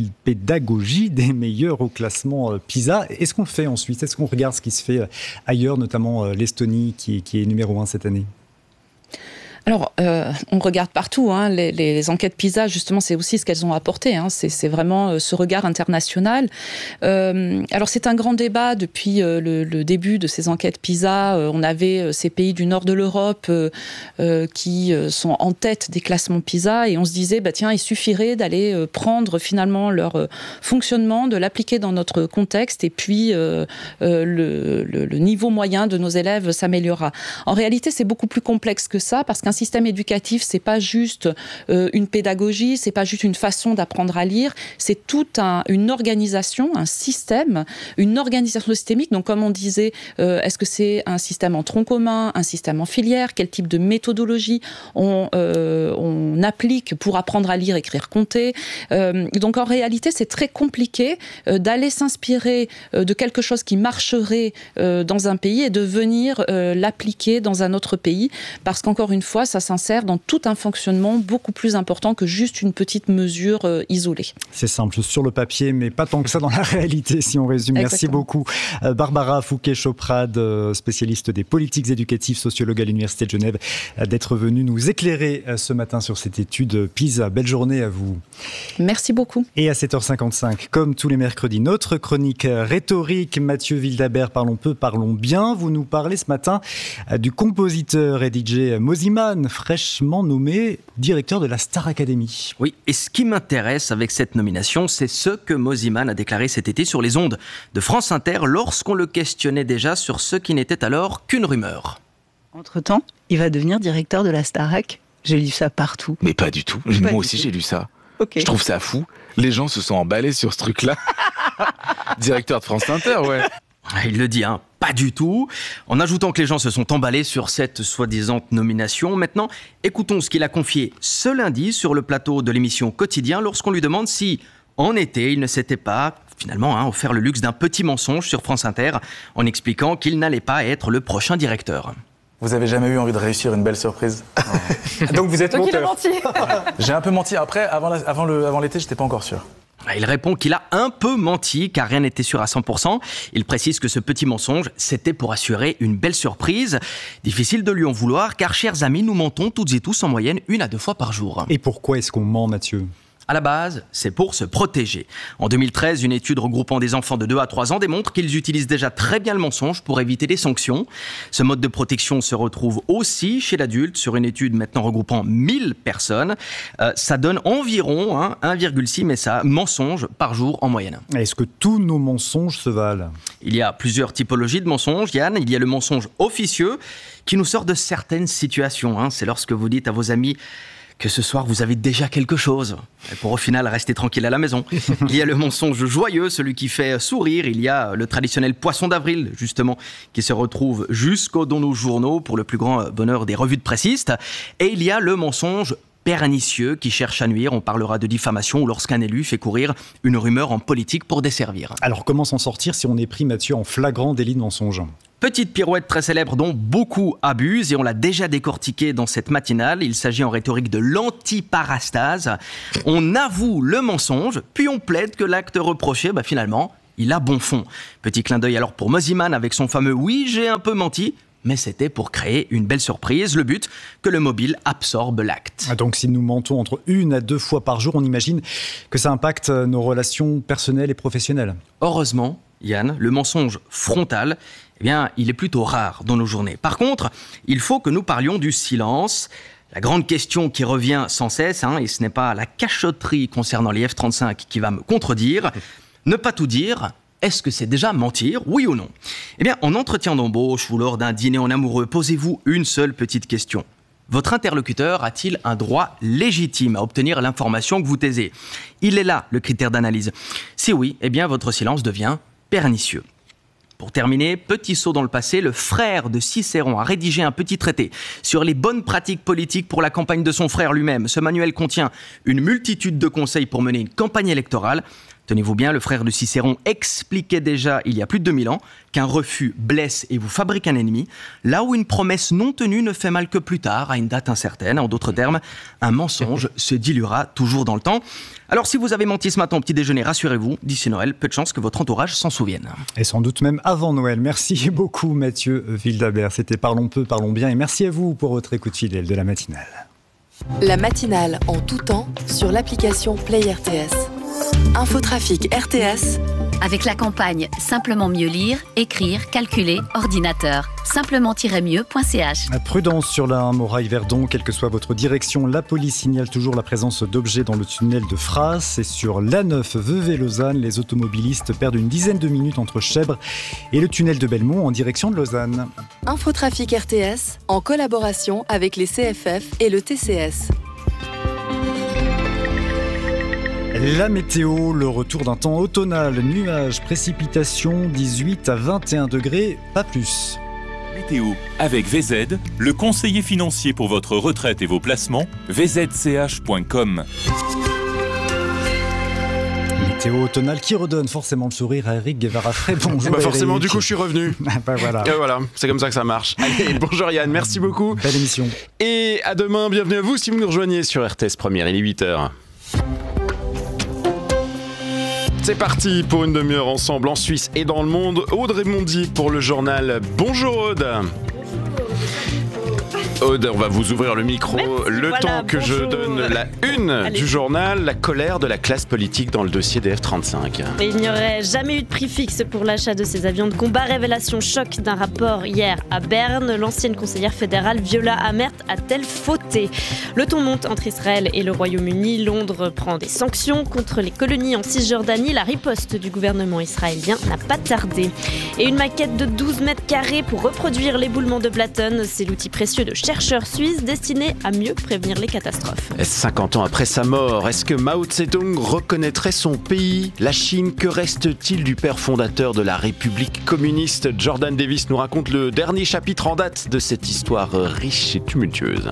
pédagogie des meilleurs au classement PISA ? Est-ce qu'on le fait en Suisse ? Est-ce qu'on regarde ce qui se fait ailleurs, notamment l'Estonie qui, qui est numéro un cette année ? Alors, euh, on regarde partout, hein, les, les enquêtes PISA, justement, c'est aussi ce qu'elles ont apporté, hein, c'est, c'est vraiment euh, ce regard international. Euh, alors, c'est un grand débat depuis euh, le, le début de ces enquêtes PISA. Euh, on avait euh, ces pays du nord de l'Europe euh, euh, qui euh, sont en tête des classements PISA, et on se disait, bah, tiens, il suffirait d'aller euh, prendre finalement leur euh, fonctionnement, de l'appliquer dans notre contexte, et puis euh, euh, le, le, le niveau moyen de nos élèves s'améliorera. En réalité, c'est beaucoup plus complexe que ça, parce qu'un système éducatif, c'est pas juste euh, une pédagogie, c'est pas juste une façon d'apprendre à lire, c'est toute un, une organisation, un système, une organisation systémique. Donc, comme on disait, euh, est-ce que c'est un système en tronc commun, un système en filière, quel type de méthodologie on, euh, on applique pour apprendre à lire, écrire, compter. Euh, donc, en réalité, c'est très compliqué euh, d'aller s'inspirer euh, de quelque chose qui marcherait euh, dans un pays et de venir euh, l'appliquer dans un autre pays, parce qu'encore une fois, ça s'insère dans tout un fonctionnement beaucoup plus important que juste une petite mesure euh, isolée. C'est simple sur le papier, mais pas tant que ça dans la réalité, si on résume. Exactement. Merci beaucoup. Euh, Barbara Fouquet-Choprade, euh, spécialiste des politiques éducatives, sociologue à l'Université de Genève, euh, d'être venue nous éclairer euh, ce matin sur cette étude PISA. Belle journée à vous. Merci beaucoup. Et à sept heures cinquante-cinq, comme tous les mercredis, notre chronique rhétorique. Mathieu Wildhaber, parlons peu, parlons bien. Vous nous parlez ce matin euh, du compositeur et D J Mosimann, fraîchement nommé directeur de la Star Academy. Oui, et ce qui m'intéresse avec cette nomination, c'est ce que Mosimann a déclaré cet été sur les ondes de France Inter lorsqu'on le questionnait déjà sur ce qui n'était alors qu'une rumeur. Entre-temps, il va devenir directeur de la Starac. J'ai lu ça partout. Mais pas du tout. Pas Moi du aussi, tout. J'ai lu ça. Okay. Je trouve ça fou. Les gens se sont emballés sur ce truc-là. Directeur de France Inter, ouais. Il le dit, hein, pas du tout. En ajoutant que les gens se sont emballés sur cette soi-disant nomination. Maintenant, écoutons ce qu'il a confié ce lundi sur le plateau de l'émission Quotidien lorsqu'on lui demande si, en été, il ne s'était pas, finalement, hein, offert le luxe d'un petit mensonge sur France Inter en expliquant qu'il n'allait pas être le prochain directeur. Vous avez jamais eu envie de réussir une belle surprise? Donc vous êtes Donc menteur. il a menti. J'ai un peu menti. Après, avant, la, avant, le, avant l'été, j'étais pas encore sûr. Il répond qu'il a un peu menti car rien n'était sûr à cent pour cent. Il précise que ce petit mensonge, c'était pour assurer une belle surprise. Difficile de lui en vouloir car, chers amis, nous mentons toutes et tous en moyenne une à deux fois par jour. Et pourquoi est-ce qu'on ment, Mathieu ? À la base, c'est pour se protéger. En deux mille treize, une étude regroupant des enfants de deux à trois ans démontre qu'ils utilisent déjà très bien le mensonge pour éviter les sanctions. Ce mode de protection se retrouve aussi chez l'adulte sur une étude maintenant regroupant mille personnes. Euh, ça donne environ hein, un virgule six mensonges par jour en moyenne. Est-ce que tous nos mensonges se valent ? Il y a plusieurs typologies de mensonges, Yann. Il y a le mensonge officieux qui nous sort de certaines situations. Hein. C'est lorsque vous dites à vos amis que ce soir vous avez déjà quelque chose, pour au final rester tranquille à la maison. Il y a le mensonge joyeux, celui qui fait sourire. Il y a le traditionnel poisson d'avril, justement, qui se retrouve jusqu'au dans nos journaux pour le plus grand bonheur des revues de pressistes. Et il y a le mensonge pernicieux qui cherche à nuire. On parlera de diffamation ou lorsqu'un élu fait courir une rumeur en politique pour desservir. Alors comment s'en sortir si on est pris, Mathieu, en flagrant délit de mensonge ? Petite pirouette très célèbre dont beaucoup abusent et on l'a déjà décortiqué dans cette matinale. Il s'agit en rhétorique de l'antiparastase. On avoue le mensonge, puis on plaide que l'acte reproché, bah finalement, il a bon fond. Petit clin d'œil alors pour Mosiman avec son fameux « oui, j'ai un peu menti ». Mais c'était pour créer une belle surprise. Le but, que le mobile absorbe l'acte. Donc si nous mentons entre une à deux fois par jour, on imagine que ça impacte nos relations personnelles et professionnelles. Heureusement, Yann, le mensonge frontal, eh bien, il est plutôt rare dans nos journées. Par contre, il faut que nous parlions du silence. La grande question qui revient sans cesse, hein, et ce n'est pas la cachotterie concernant les F trente-cinq qui va me contredire, ne pas tout dire. Est-ce que c'est déjà mentir, oui ou non ? Eh bien, en entretien d'embauche ou lors d'un dîner en amoureux, posez-vous une seule petite question. Votre interlocuteur a-t-il un droit légitime à obtenir l'information que vous taisez ? Il est là le critère d'analyse. Si oui, eh bien votre silence devient pernicieux. Pour terminer, petit saut dans le passé, le frère de Cicéron a rédigé un petit traité sur les bonnes pratiques politiques pour la campagne de son frère lui-même. Ce manuel contient une multitude de conseils pour mener une campagne électorale. Tenez-vous bien, le frère de Cicéron expliquait déjà, il y a plus de deux mille ans, qu'un refus blesse et vous fabrique un ennemi, là où une promesse non tenue ne fait mal que plus tard, à une date incertaine. En d'autres termes, un mensonge se diluera toujours dans le temps. Alors si vous avez menti ce matin au petit déjeuner, rassurez-vous, d'ici Noël, peu de chances que votre entourage s'en souvienne. Et sans doute même avant Noël. Merci beaucoup Mathieu Wildhaber. C'était Parlons peu, parlons bien. Et merci à vous pour votre écoute fidèle de la matinale. La matinale en tout temps sur l'application Play R T S. Infotrafic R T S. Avec la campagne Simplement mieux lire, écrire, calculer, ordinateur. Simplement-mieux point c h. Prudence sur la Moraille-Verdon, quelle que soit votre direction. La police signale toujours la présence d'objets dans le tunnel de Fras. Et sur l'A neuf Vevey-Lausanne, les automobilistes perdent une dizaine de minutes entre Chèvres et le tunnel de Belmont en direction de Lausanne. Infotrafic R T S en collaboration avec les C F F et le T C S. La météo, le retour d'un temps automnal, nuages, précipitations, dix-huit à vingt et un degrés, pas plus. Météo avec V Z, le conseiller financier pour votre retraite et vos placements, v z c h point com. Météo automnale qui redonne forcément le sourire à Eric Guevara-Frey. Bonjour. Bah forcément, Eric. Du coup, je suis revenu. bah voilà. Et voilà, c'est comme ça que ça marche. Allez, bonjour Yann, merci beaucoup. Belle émission. Et à demain, bienvenue à vous si vous nous rejoignez sur R T S Première, il est huit heures. C'est parti pour une demi-heure ensemble en Suisse et dans le monde. Aude Raymondi pour le journal. Bonjour Aude. Aude, on va vous ouvrir le micro. Merci, le voilà, temps que bonjour. je donne la une Allez. du journal, la colère de la classe politique dans le dossier des F trente-cinq. Et il n'y aurait jamais eu de prix fixe pour l'achat de ces avions de combat. Révélation choc d'un rapport hier à Berne. L'ancienne conseillère fédérale Viola Amherd a-t-elle fauté ? Le ton monte entre Israël et le Royaume-Uni. Londres prend des sanctions contre les colonies en Cisjordanie. La riposte du gouvernement israélien n'a pas tardé. Et une maquette de douze mètres carrés pour reproduire l'éboulement de Platon. C'est l'outil précieux de chercheurs suisses destinés à mieux prévenir les catastrophes. cinquante ans après sa mort, est-ce que Mao Tse-tung reconnaîtrait son pays ? La Chine, que reste-t-il du père fondateur de la République communiste ? Jordan Davis nous raconte le dernier chapitre en date de cette histoire riche et tumultueuse.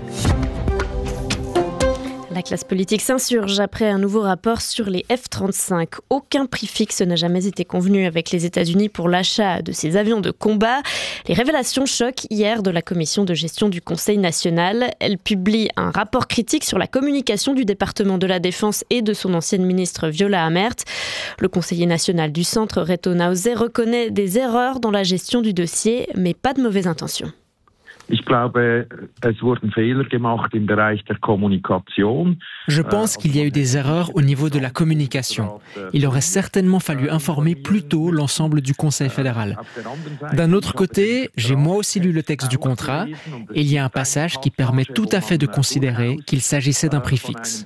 La classe politique s'insurge après un nouveau rapport sur les F trente-cinq. Aucun prix fixe n'a jamais été convenu avec les États-Unis pour l'achat de ces avions de combat. Les révélations choquent hier de la commission de gestion du Conseil national. Elle publie un rapport critique sur la communication du département de la Défense et de son ancienne ministre Viola Amherd. Le conseiller national du centre, Reto Nausé, reconnaît des erreurs dans la gestion du dossier, mais pas de mauvaises intentions. Je pense qu'il y a eu des erreurs au niveau de la communication. Il aurait certainement fallu informer plus tôt l'ensemble du Conseil fédéral. D'un autre côté, j'ai moi aussi lu le texte du contrat et il y a un passage qui permet tout à fait de considérer qu'il s'agissait d'un prix fixe.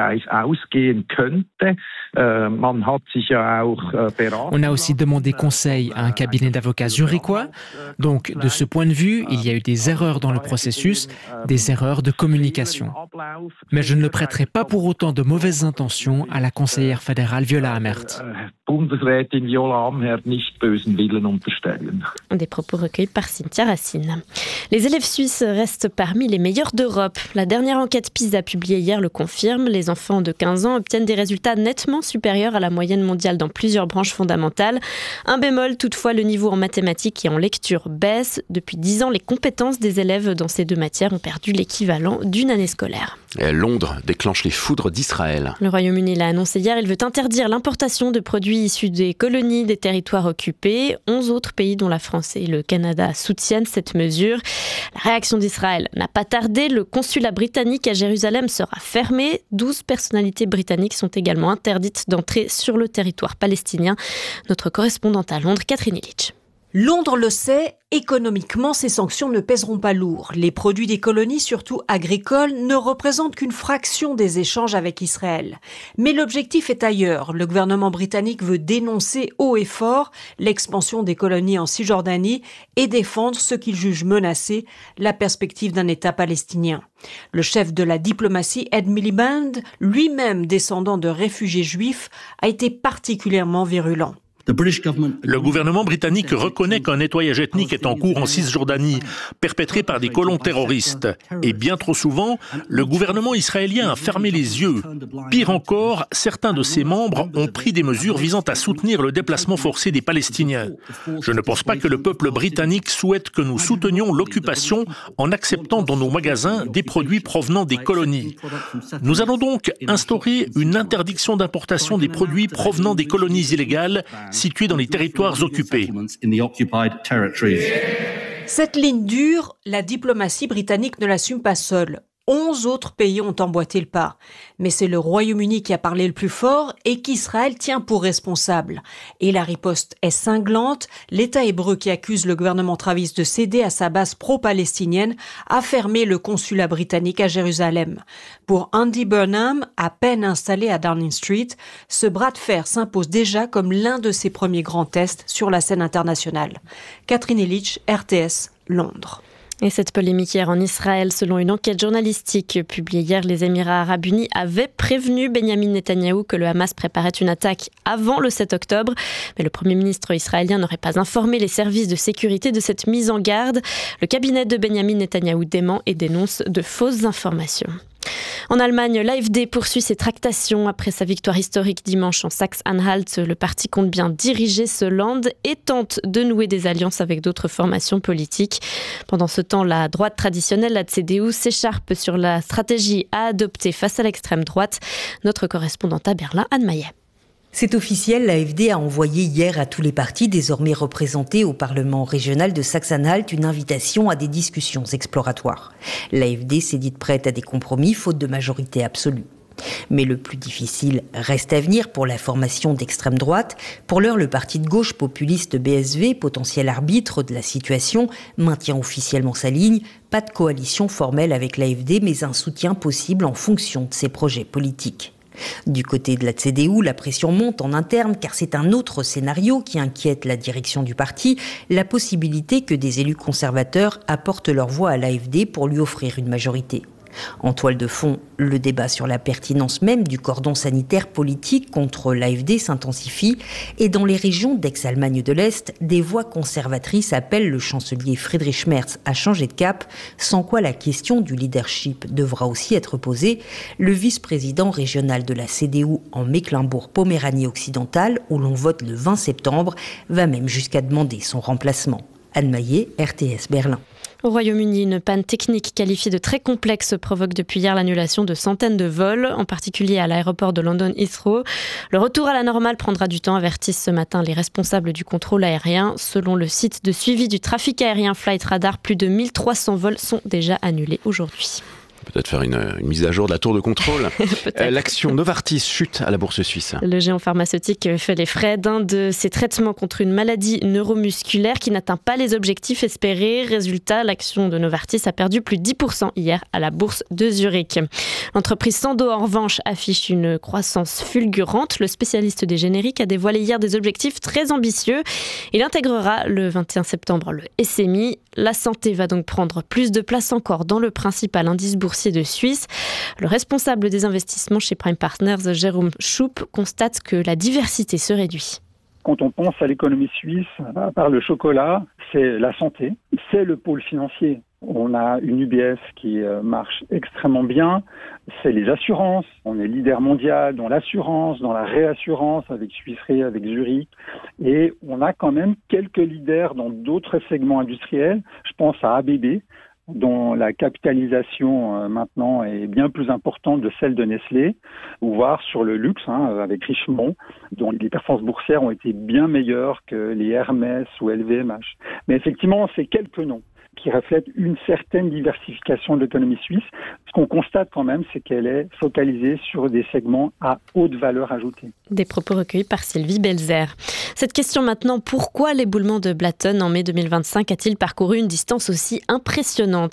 On a aussi demandé conseil à un cabinet d'avocats zurichois. Donc, de ce point de vue, il y a eu des erreurs dans le processus, des erreurs de communication. Mais je ne prêterai pas pour autant de mauvaises intentions à la conseillère fédérale Viola Amherd. Des propos recueillis par Cynthia Racine. Les élèves suisses restent parmi les meilleurs d'Europe. La dernière enquête PISA publiée hier le confirme. Les enfants de quinze ans obtiennent des résultats nettement supérieurs à la moyenne mondiale dans plusieurs branches fondamentales. Un bémol, toutefois, le niveau en mathématiques et en lecture baisse. Depuis dix ans, les compétences des élèves dans ces deux matières ont perdu l'équivalent d'une année scolaire. Et Londres déclenche les foudres d'Israël. Le Royaume-Uni l'a annoncé hier, il veut interdire l'importation de produits issus des colonies des territoires occupés. Onze autres pays, dont la France et le Canada, soutiennent cette mesure. La réaction d'Israël n'a pas tardé. Le consulat britannique à Jérusalem sera fermé. douze personnalités britanniques sont également interdites d'entrer sur le territoire palestinien. Notre correspondante à Londres, Catherine Illich. Londres le sait, économiquement, ces sanctions ne pèseront pas lourd. Les produits des colonies, surtout agricoles, ne représentent qu'une fraction des échanges avec Israël. Mais l'objectif est ailleurs. Le gouvernement britannique veut dénoncer haut et fort l'expansion des colonies en Cisjordanie et défendre ce qu'il juge menacé, la perspective d'un État palestinien. Le chef de la diplomatie, Ed Miliband, lui-même descendant de réfugiés juifs, a été particulièrement virulent. Le gouvernement britannique reconnaît qu'un nettoyage ethnique est en cours en Cisjordanie, perpétré par des colons terroristes. Et bien trop souvent, le gouvernement israélien a fermé les yeux. Pire encore, certains de ses membres ont pris des mesures visant à soutenir le déplacement forcé des Palestiniens. Je ne pense pas que le peuple britannique souhaite que nous soutenions l'occupation en acceptant dans nos magasins des produits provenant des colonies. Nous allons donc instaurer une interdiction d'importation des produits provenant des colonies illégales situés dans les territoires occupés. Cette ligne dure, la diplomatie britannique ne l'assume pas seule. Onze autres pays ont emboîté le pas. Mais c'est le Royaume-Uni qui a parlé le plus fort et qu'Israël tient pour responsable. Et la riposte est cinglante. L'État hébreu qui accuse le gouvernement travailliste de céder à sa base pro-palestinienne a fermé le consulat britannique à Jérusalem. Pour Andy Burnham, à peine installé à Downing Street, ce bras de fer s'impose déjà comme l'un de ses premiers grands tests sur la scène internationale. Catherine Illich, R T S, Londres. Et cette polémique hier en Israël, selon une enquête journalistique publiée hier, les Émirats arabes unis avaient prévenu Benyamin Netanyahou que le Hamas préparait une attaque avant le sept octobre. Mais le Premier ministre israélien n'aurait pas informé les services de sécurité de cette mise en garde. Le cabinet de Benyamin Netanyahou dément et dénonce de fausses informations. En Allemagne, l'A F D poursuit ses tractations après sa victoire historique dimanche en Saxe-Anhalt. Le parti compte bien diriger ce land et tente de nouer des alliances avec d'autres formations politiques. Pendant ce temps, la droite traditionnelle, la C D U, s'écharpe sur la stratégie à adopter face à l'extrême droite. Notre correspondante à Berlin, Anne Maillet. C'est officiel, l'A F D a envoyé hier à tous les partis désormais représentés au Parlement régional de Saxe-Anhalt une invitation à des discussions exploratoires. L'A F D s'est dite prête à des compromis faute de majorité absolue. Mais le plus difficile reste à venir pour la formation d'extrême droite. Pour l'heure, le parti de gauche populiste B S V, potentiel arbitre de la situation, maintient officiellement sa ligne. Pas de coalition formelle avec l'A F D, mais un soutien possible en fonction de ses projets politiques. Du côté de la C D U, la pression monte en interne car c'est un autre scénario qui inquiète la direction du parti, la possibilité que des élus conservateurs apportent leur voix à l'A F D pour lui offrir une majorité. En toile de fond, le débat sur la pertinence même du cordon sanitaire politique contre l'A F D s'intensifie et dans les régions d'ex-Allemagne de l'Est, des voix conservatrices appellent le chancelier Friedrich Merz à changer de cap, sans quoi la question du leadership devra aussi être posée. Le vice-président régional de la C D U en Mecklembourg-Poméranie occidentale, où l'on vote le vingt septembre, va même jusqu'à demander son remplacement. Anne Maillet, R T S Berlin. Au Royaume-Uni, une panne technique qualifiée de très complexe provoque depuis hier l'annulation de centaines de vols, en particulier à l'aéroport de London Heathrow. Le retour à la normale prendra du temps, avertissent ce matin les responsables du contrôle aérien. Selon le site de suivi du trafic aérien Flight Radar, plus de mille trois cents vols sont déjà annulés aujourd'hui. Peut-être faire une, une mise à jour de la tour de contrôle. euh, L'action Novartis chute à la bourse suisse. Le géant pharmaceutique fait les frais d'un de ses traitements contre une maladie neuromusculaire qui n'atteint pas les objectifs espérés. Résultat, l'action de Novartis a perdu plus de dix pour cent hier à la bourse de Zurich. L'entreprise Sandoz, en revanche, affiche une croissance fulgurante. Le spécialiste des génériques a dévoilé hier des objectifs très ambitieux. Il intégrera le vingt et un septembre le S M I. La santé va donc prendre plus de place encore dans le principal indice boursier de Suisse. Le responsable des investissements chez Prime Partners, Jérôme Schoupp, constate que la diversité se réduit. Quand on pense à l'économie suisse, à part le chocolat, c'est la santé, c'est le pôle financier. On a une U B S qui marche extrêmement bien, c'est les assurances. On est leader mondial dans l'assurance, dans la réassurance avec Swiss Re, avec Zurich. Et on a quand même quelques leaders dans d'autres segments industriels. Je pense à A B B, dont la capitalisation euh, maintenant est bien plus importante de celle de Nestlé, ou voire sur le luxe, hein, avec Richemont, dont les performances boursières ont été bien meilleures que les Hermès ou L V M H. Mais effectivement, c'est quelques noms qui reflètent une certaine diversification de l'économie suisse. Ce qu'on constate quand même, c'est qu'elle est focalisée sur des segments à haute valeur ajoutée. Des propos recueillis par Sylvie Belzer. Cette question maintenant, pourquoi l'éboulement de Blatten en mai deux mille vingt-cinq a-t-il parcouru une distance aussi impressionnante ?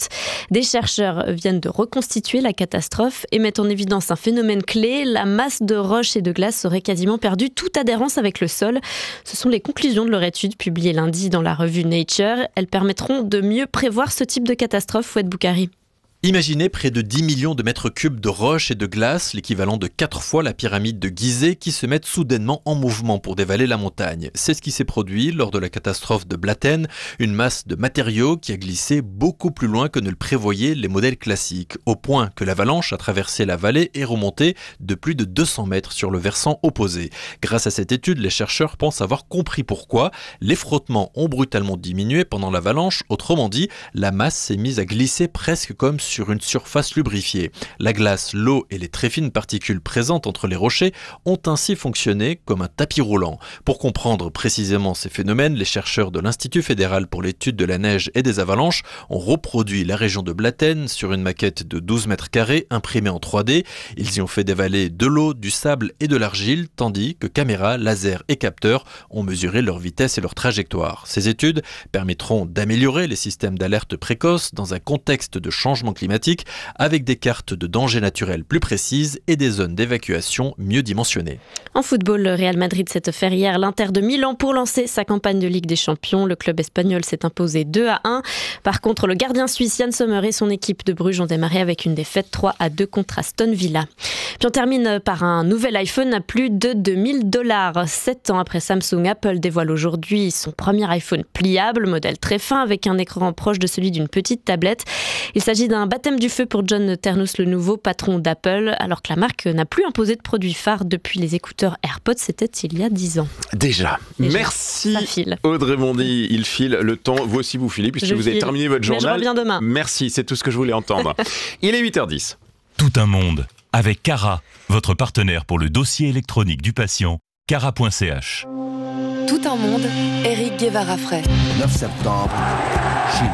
Des chercheurs viennent de reconstituer la catastrophe et mettent en évidence un phénomène clé. La masse de roches et de glace aurait quasiment perdu toute adhérence avec le sol. Ce sont les conclusions de leur étude publiée lundi dans la revue Nature. Elles permettront de mieux prévoir ce type de catastrophe, Fouad Boukari. Imaginez près de dix millions de mètres cubes de roches et de glace, l'équivalent de quatre fois la pyramide de Gizeh, qui se mettent soudainement en mouvement pour dévaler la montagne. C'est ce qui s'est produit lors de la catastrophe de Blatten, une masse de matériaux qui a glissé beaucoup plus loin que ne le prévoyaient les modèles classiques, au point que l'avalanche a traversé la vallée et remonté de plus de deux cents mètres sur le versant opposé. Grâce à cette étude, les chercheurs pensent avoir compris pourquoi. Les frottements ont brutalement diminué pendant l'avalanche, autrement dit, la masse s'est mise à glisser presque comme sur sur une surface lubrifiée. La glace, l'eau et les très fines particules présentes entre les rochers ont ainsi fonctionné comme un tapis roulant. Pour comprendre précisément ces phénomènes, les chercheurs de l'Institut fédéral pour l'étude de la neige et des avalanches ont reproduit la région de Blatten sur une maquette de douze mètres carrés imprimée en trois D. Ils y ont fait dévaler de l'eau, du sable et de l'argile, tandis que caméras, lasers et capteurs ont mesuré leur vitesse et leur trajectoire. Ces études permettront d'améliorer les systèmes d'alerte précoce dans un contexte de changement climatique avec des cartes de danger naturel plus précises et des zones d'évacuation mieux dimensionnées. En football, le Real Madrid s'est offert hier l'Inter de Milan pour lancer sa campagne de Ligue des Champions. Le club espagnol s'est imposé deux à un. Par contre, le gardien suisse Yann Sommer et son équipe de Bruges ont démarré avec une défaite trois à deux contre Aston Villa. Puis on termine par un nouvel iPhone à plus de deux mille dollars. Sept ans après Samsung, Apple dévoile aujourd'hui son premier iPhone pliable, modèle très fin avec un écran proche de celui d'une petite tablette. Il s'agit d'un baptême du feu pour John Ternus, le nouveau patron d'Apple, alors que la marque n'a plus imposé de produits phares depuis les écouteurs AirPods, c'était il y a dix ans. Déjà. Déjà. Merci Audrey Bondy, il file le temps, vous aussi vous filez, puisque je vous file. Avez terminé votre journal. Mais je reviens demain. Merci, c'est tout ce que je voulais entendre. Il est huit heures dix. Tout un monde avec Cara, votre partenaire pour le dossier électronique du patient, cara point c h. Tout un monde, Éric Guevara-Frey. neuf septembre, Chine.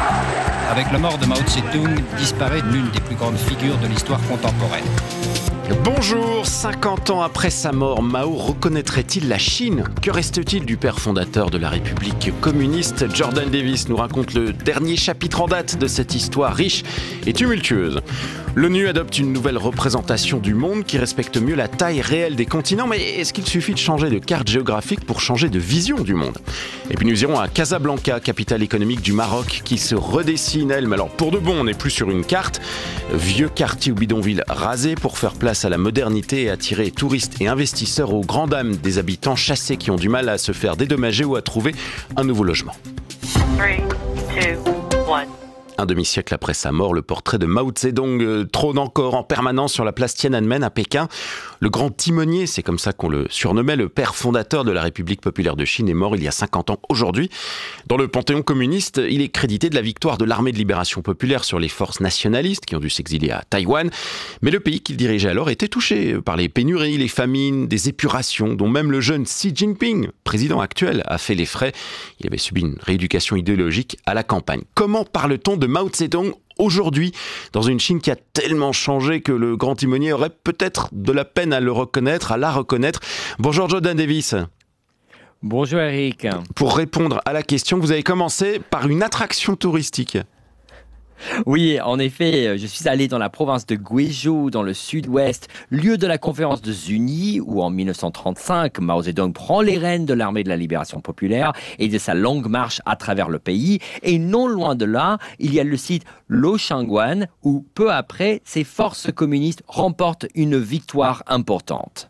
Avec la mort de Mao Tse-tung, disparaît l'une des plus grandes figures de l'histoire contemporaine. Bonjour, cinquante ans après sa mort, Mao reconnaîtrait-il la Chine ? Que reste-t-il du père fondateur de la République communiste ? Jordan Davis nous raconte le dernier chapitre en date de cette histoire riche et tumultueuse. L'ONU adopte une nouvelle représentation du monde qui respecte mieux la taille réelle des continents, mais est-ce qu'il suffit de changer de carte géographique pour changer de vision du monde ? Et puis nous irons à Casablanca, capitale économique du Maroc, qui se redessine elle, mais alors pour de bon, on n'est plus sur une carte. Vieux quartier ou bidonville rasé pour faire place à la modernité et attirer touristes et investisseurs aux grandes dames des habitants chassés qui ont du mal à se faire dédommager ou à trouver un nouveau logement. three, two, one. Un demi-siècle après sa mort, le portrait de Mao Zedong trône encore en permanence sur la place Tiananmen à Pékin. Le grand timonier, c'est comme ça qu'on le surnommait, le père fondateur de la République populaire de Chine, est mort il y a cinquante ans aujourd'hui. Dans le panthéon communiste, il est crédité de la victoire de l'armée de libération populaire sur les forces nationalistes qui ont dû s'exiler à Taïwan. Mais le pays qu'il dirigeait alors était touché par les pénuries, les famines, des épurations, dont même le jeune Xi Jinping, président actuel, a fait les frais. Il avait subi une rééducation idéologique à la campagne. Comment parle-t-on de Mao Zedong aujourd'hui, dans une Chine qui a tellement changé que le grand timonier aurait peut-être de la peine à le reconnaître, à la reconnaître. Bonjour Jordan Davis. Bonjour Eric. Pour répondre à la question, vous avez commencé par une attraction touristique. Oui, en effet, je suis allé dans la province de Guizhou, dans le sud-ouest, lieu de la conférence de Zuni, où en mille neuf cent trente-cinq, Mao Zedong prend les rênes de l'armée de la libération populaire et de sa longue marche à travers le pays. Et non loin de là, il y a le site Luoshangguan, où peu après, ces forces communistes remportent une victoire importante.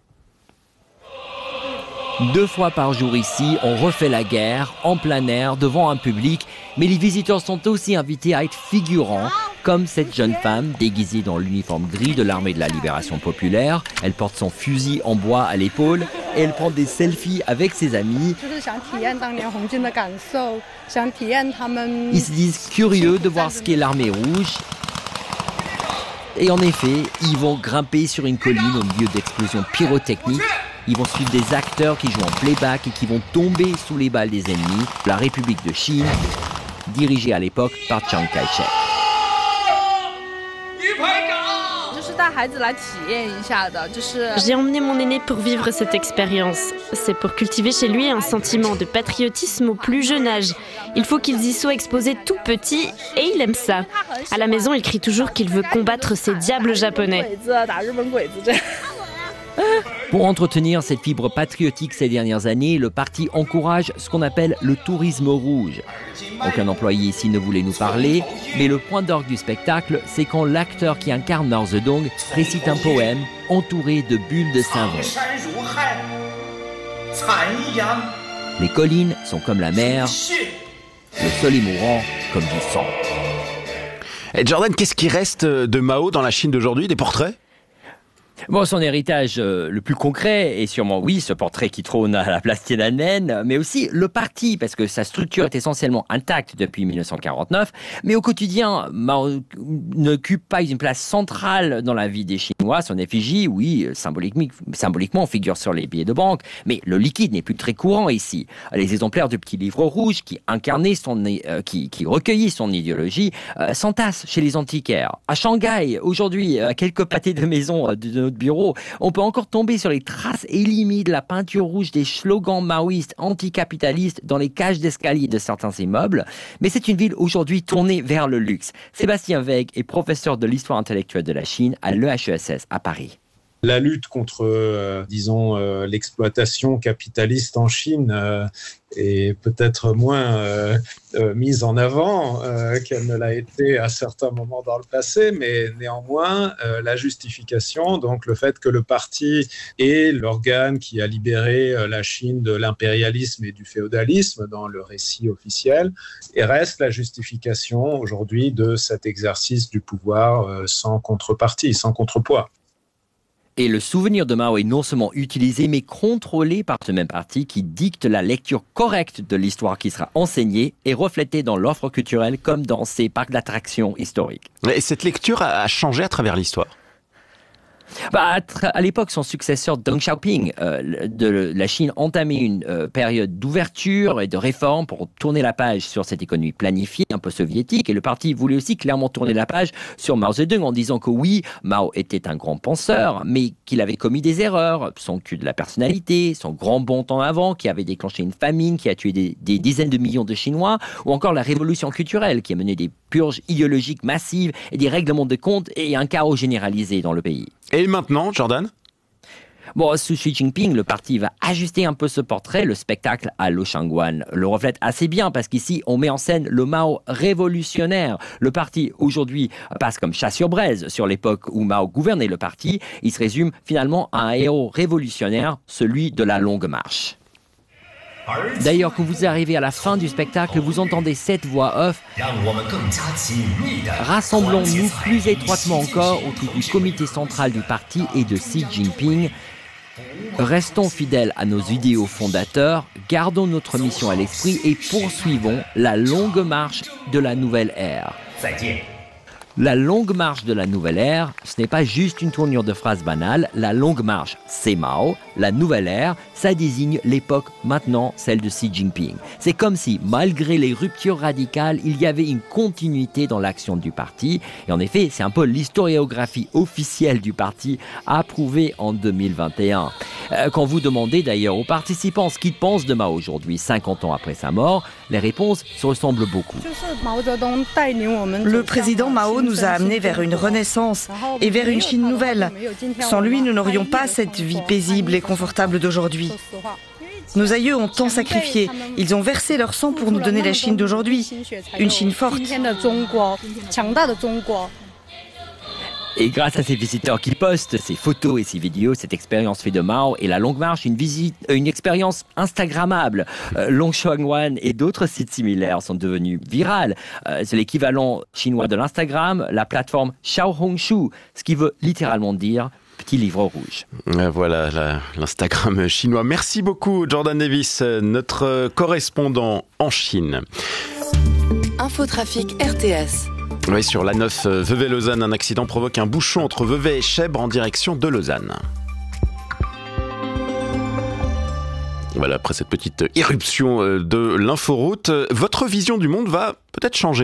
Deux fois par jour ici, on refait la guerre, en plein air, devant un public, mais les visiteurs sont aussi invités à être figurants, comme cette jeune femme déguisée dans l'uniforme gris de l'armée de la libération populaire. Elle porte son fusil en bois à l'épaule et elle prend des selfies avec ses amis. Ils se disent curieux de voir ce qu'est l'armée rouge. Et en effet, ils vont grimper sur une colline au milieu d'explosions pyrotechniques. Ils vont suivre des acteurs qui jouent en playback et qui vont tomber sous les balles des ennemis. La République de Chine, dirigée à l'époque par Chiang Kai-shek. J'ai emmené mon aîné pour vivre cette expérience. C'est pour cultiver chez lui un sentiment de patriotisme au plus jeune âge. Il faut qu'ils y soient exposés tout petits et il aime ça. À la maison, il crie toujours qu'il veut combattre ces diables japonais. Pour entretenir cette fibre patriotique ces dernières années, le parti encourage ce qu'on appelle le tourisme rouge. Aucun employé ici ne voulait nous parler, mais le point d'orgue du spectacle, c'est quand l'acteur qui incarne Mao Zedong récite un poème entouré de bulles de savon. Les collines sont comme la mer, le sol est mourant comme du sang. Et Jordan, qu'est-ce qui reste de Mao dans la Chine d'aujourd'hui? Des portraits ? Bon, son héritage euh, le plus concret est sûrement, oui, ce portrait qui trône à la place Tiananmen, mais aussi le parti, parce que sa structure est essentiellement intacte depuis mille neuf cent quarante-neuf, mais au quotidien, Mao n'occupe pas une place centrale dans la vie des Chinois. Son effigie, oui, symboliquement, symboliquement figure sur les billets de banque, mais le liquide n'est plus très courant ici. Les exemplaires du petit livre rouge qui incarnait son, euh, qui, qui recueillit son idéologie euh, s'entassent chez les antiquaires. À Shanghai, aujourd'hui, à quelques pâtés de maison de, de notre bureau, on peut encore tomber sur les traces élimées de la peinture rouge des slogans maoïstes anticapitalistes dans les cages d'escalier de certains immeubles. Mais c'est une ville aujourd'hui tournée vers le luxe. Sébastien Weg est professeur de l'histoire intellectuelle de la Chine à l'E H E S S à Paris. La lutte contre, euh, disons, euh, l'exploitation capitaliste en Chine euh, est peut-être moins euh, euh, mise en avant euh, qu'elle ne l'a été à certains moments dans le passé, mais néanmoins, euh, la justification, donc le fait que le parti est l'organe qui a libéré euh, la Chine de l'impérialisme et du féodalisme dans le récit officiel, et reste la justification aujourd'hui de cet exercice du pouvoir euh, sans contrepartie, sans contrepoids. Et le souvenir de Mao est non seulement utilisé, mais contrôlé par ce même parti qui dicte la lecture correcte de l'histoire qui sera enseignée et reflétée dans l'offre culturelle comme dans ces parcs d'attractions historiques. Et cette lecture a changé à travers l'histoire ? Bah, à l'époque, son successeur Deng Xiaoping euh, de la Chine entamait une euh, période d'ouverture et de réforme pour tourner la page sur cette économie planifiée, un peu soviétique. Et le parti voulait aussi clairement tourner la page sur Mao Zedong en disant que oui, Mao était un grand penseur, mais qu'il avait commis des erreurs. Son culte de la personnalité, son grand bond en avant qui avait déclenché une famine qui a tué des, des dizaines de millions de Chinois, ou encore la révolution culturelle qui a mené des purges idéologiques massives et des règlements de compte et un chaos généralisé dans le pays. Et maintenant, Jordan ? Bon, sous Xi Jinping, le parti va ajuster un peu ce portrait. Le spectacle à Luoshangguan le reflète assez bien parce qu'ici, on met en scène le Mao révolutionnaire. Le parti, aujourd'hui, passe comme chat sur braise. Sur l'époque où Mao gouvernait le parti, il se résume finalement à un héros révolutionnaire, celui de la longue marche. D'ailleurs, quand vous arrivez à la fin du spectacle, vous entendez cette voix off. Rassemblons-nous plus étroitement encore autour du comité central du parti et de Xi Jinping. Restons fidèles à nos idéaux fondateurs, gardons notre mission à l'esprit et poursuivons la longue marche de la nouvelle ère. La longue marche de la nouvelle ère, ce n'est pas juste une tournure de phrases banales. La longue marche, c'est Mao. La nouvelle ère, ça désigne l'époque maintenant, celle de Xi Jinping. C'est comme si, malgré les ruptures radicales, il y avait une continuité dans l'action du parti. Et en effet, c'est un peu l'historiographie officielle du parti approuvée en deux mille vingt et un. Quand vous demandez d'ailleurs aux participants ce qu'ils pensent de Mao aujourd'hui, cinquante ans après sa mort, les réponses se ressemblent beaucoup. Le président Mao nous a amenés vers une renaissance et vers une Chine nouvelle. Sans lui, nous n'aurions pas cette vie paisible et confortable d'aujourd'hui. Nos aïeux ont tant sacrifié. Ils ont versé leur sang pour nous donner la Chine d'aujourd'hui. Une Chine forte. Et grâce à ces visiteurs qui postent ces photos et ces vidéos, cette expérience fait de Mao et la Longue Marche une, visite, une expérience instagrammable. Euh, Longshuangwan et d'autres sites similaires sont devenus virales. Euh, c'est l'équivalent chinois de l'Instagram, la plateforme Xiaohongshu, ce qui veut littéralement dire petit livre rouge. Voilà la, l'Instagram chinois. Merci beaucoup Jordan Davis, notre correspondant en Chine. Infotrafic R T S. Oui, sur l'A neuf Vevey-Lausanne, un accident provoque un bouchon entre Vevey et Chèvres en direction de Lausanne. Voilà, après cette petite éruption de l'inforoute, votre vision du monde va peut-être changer.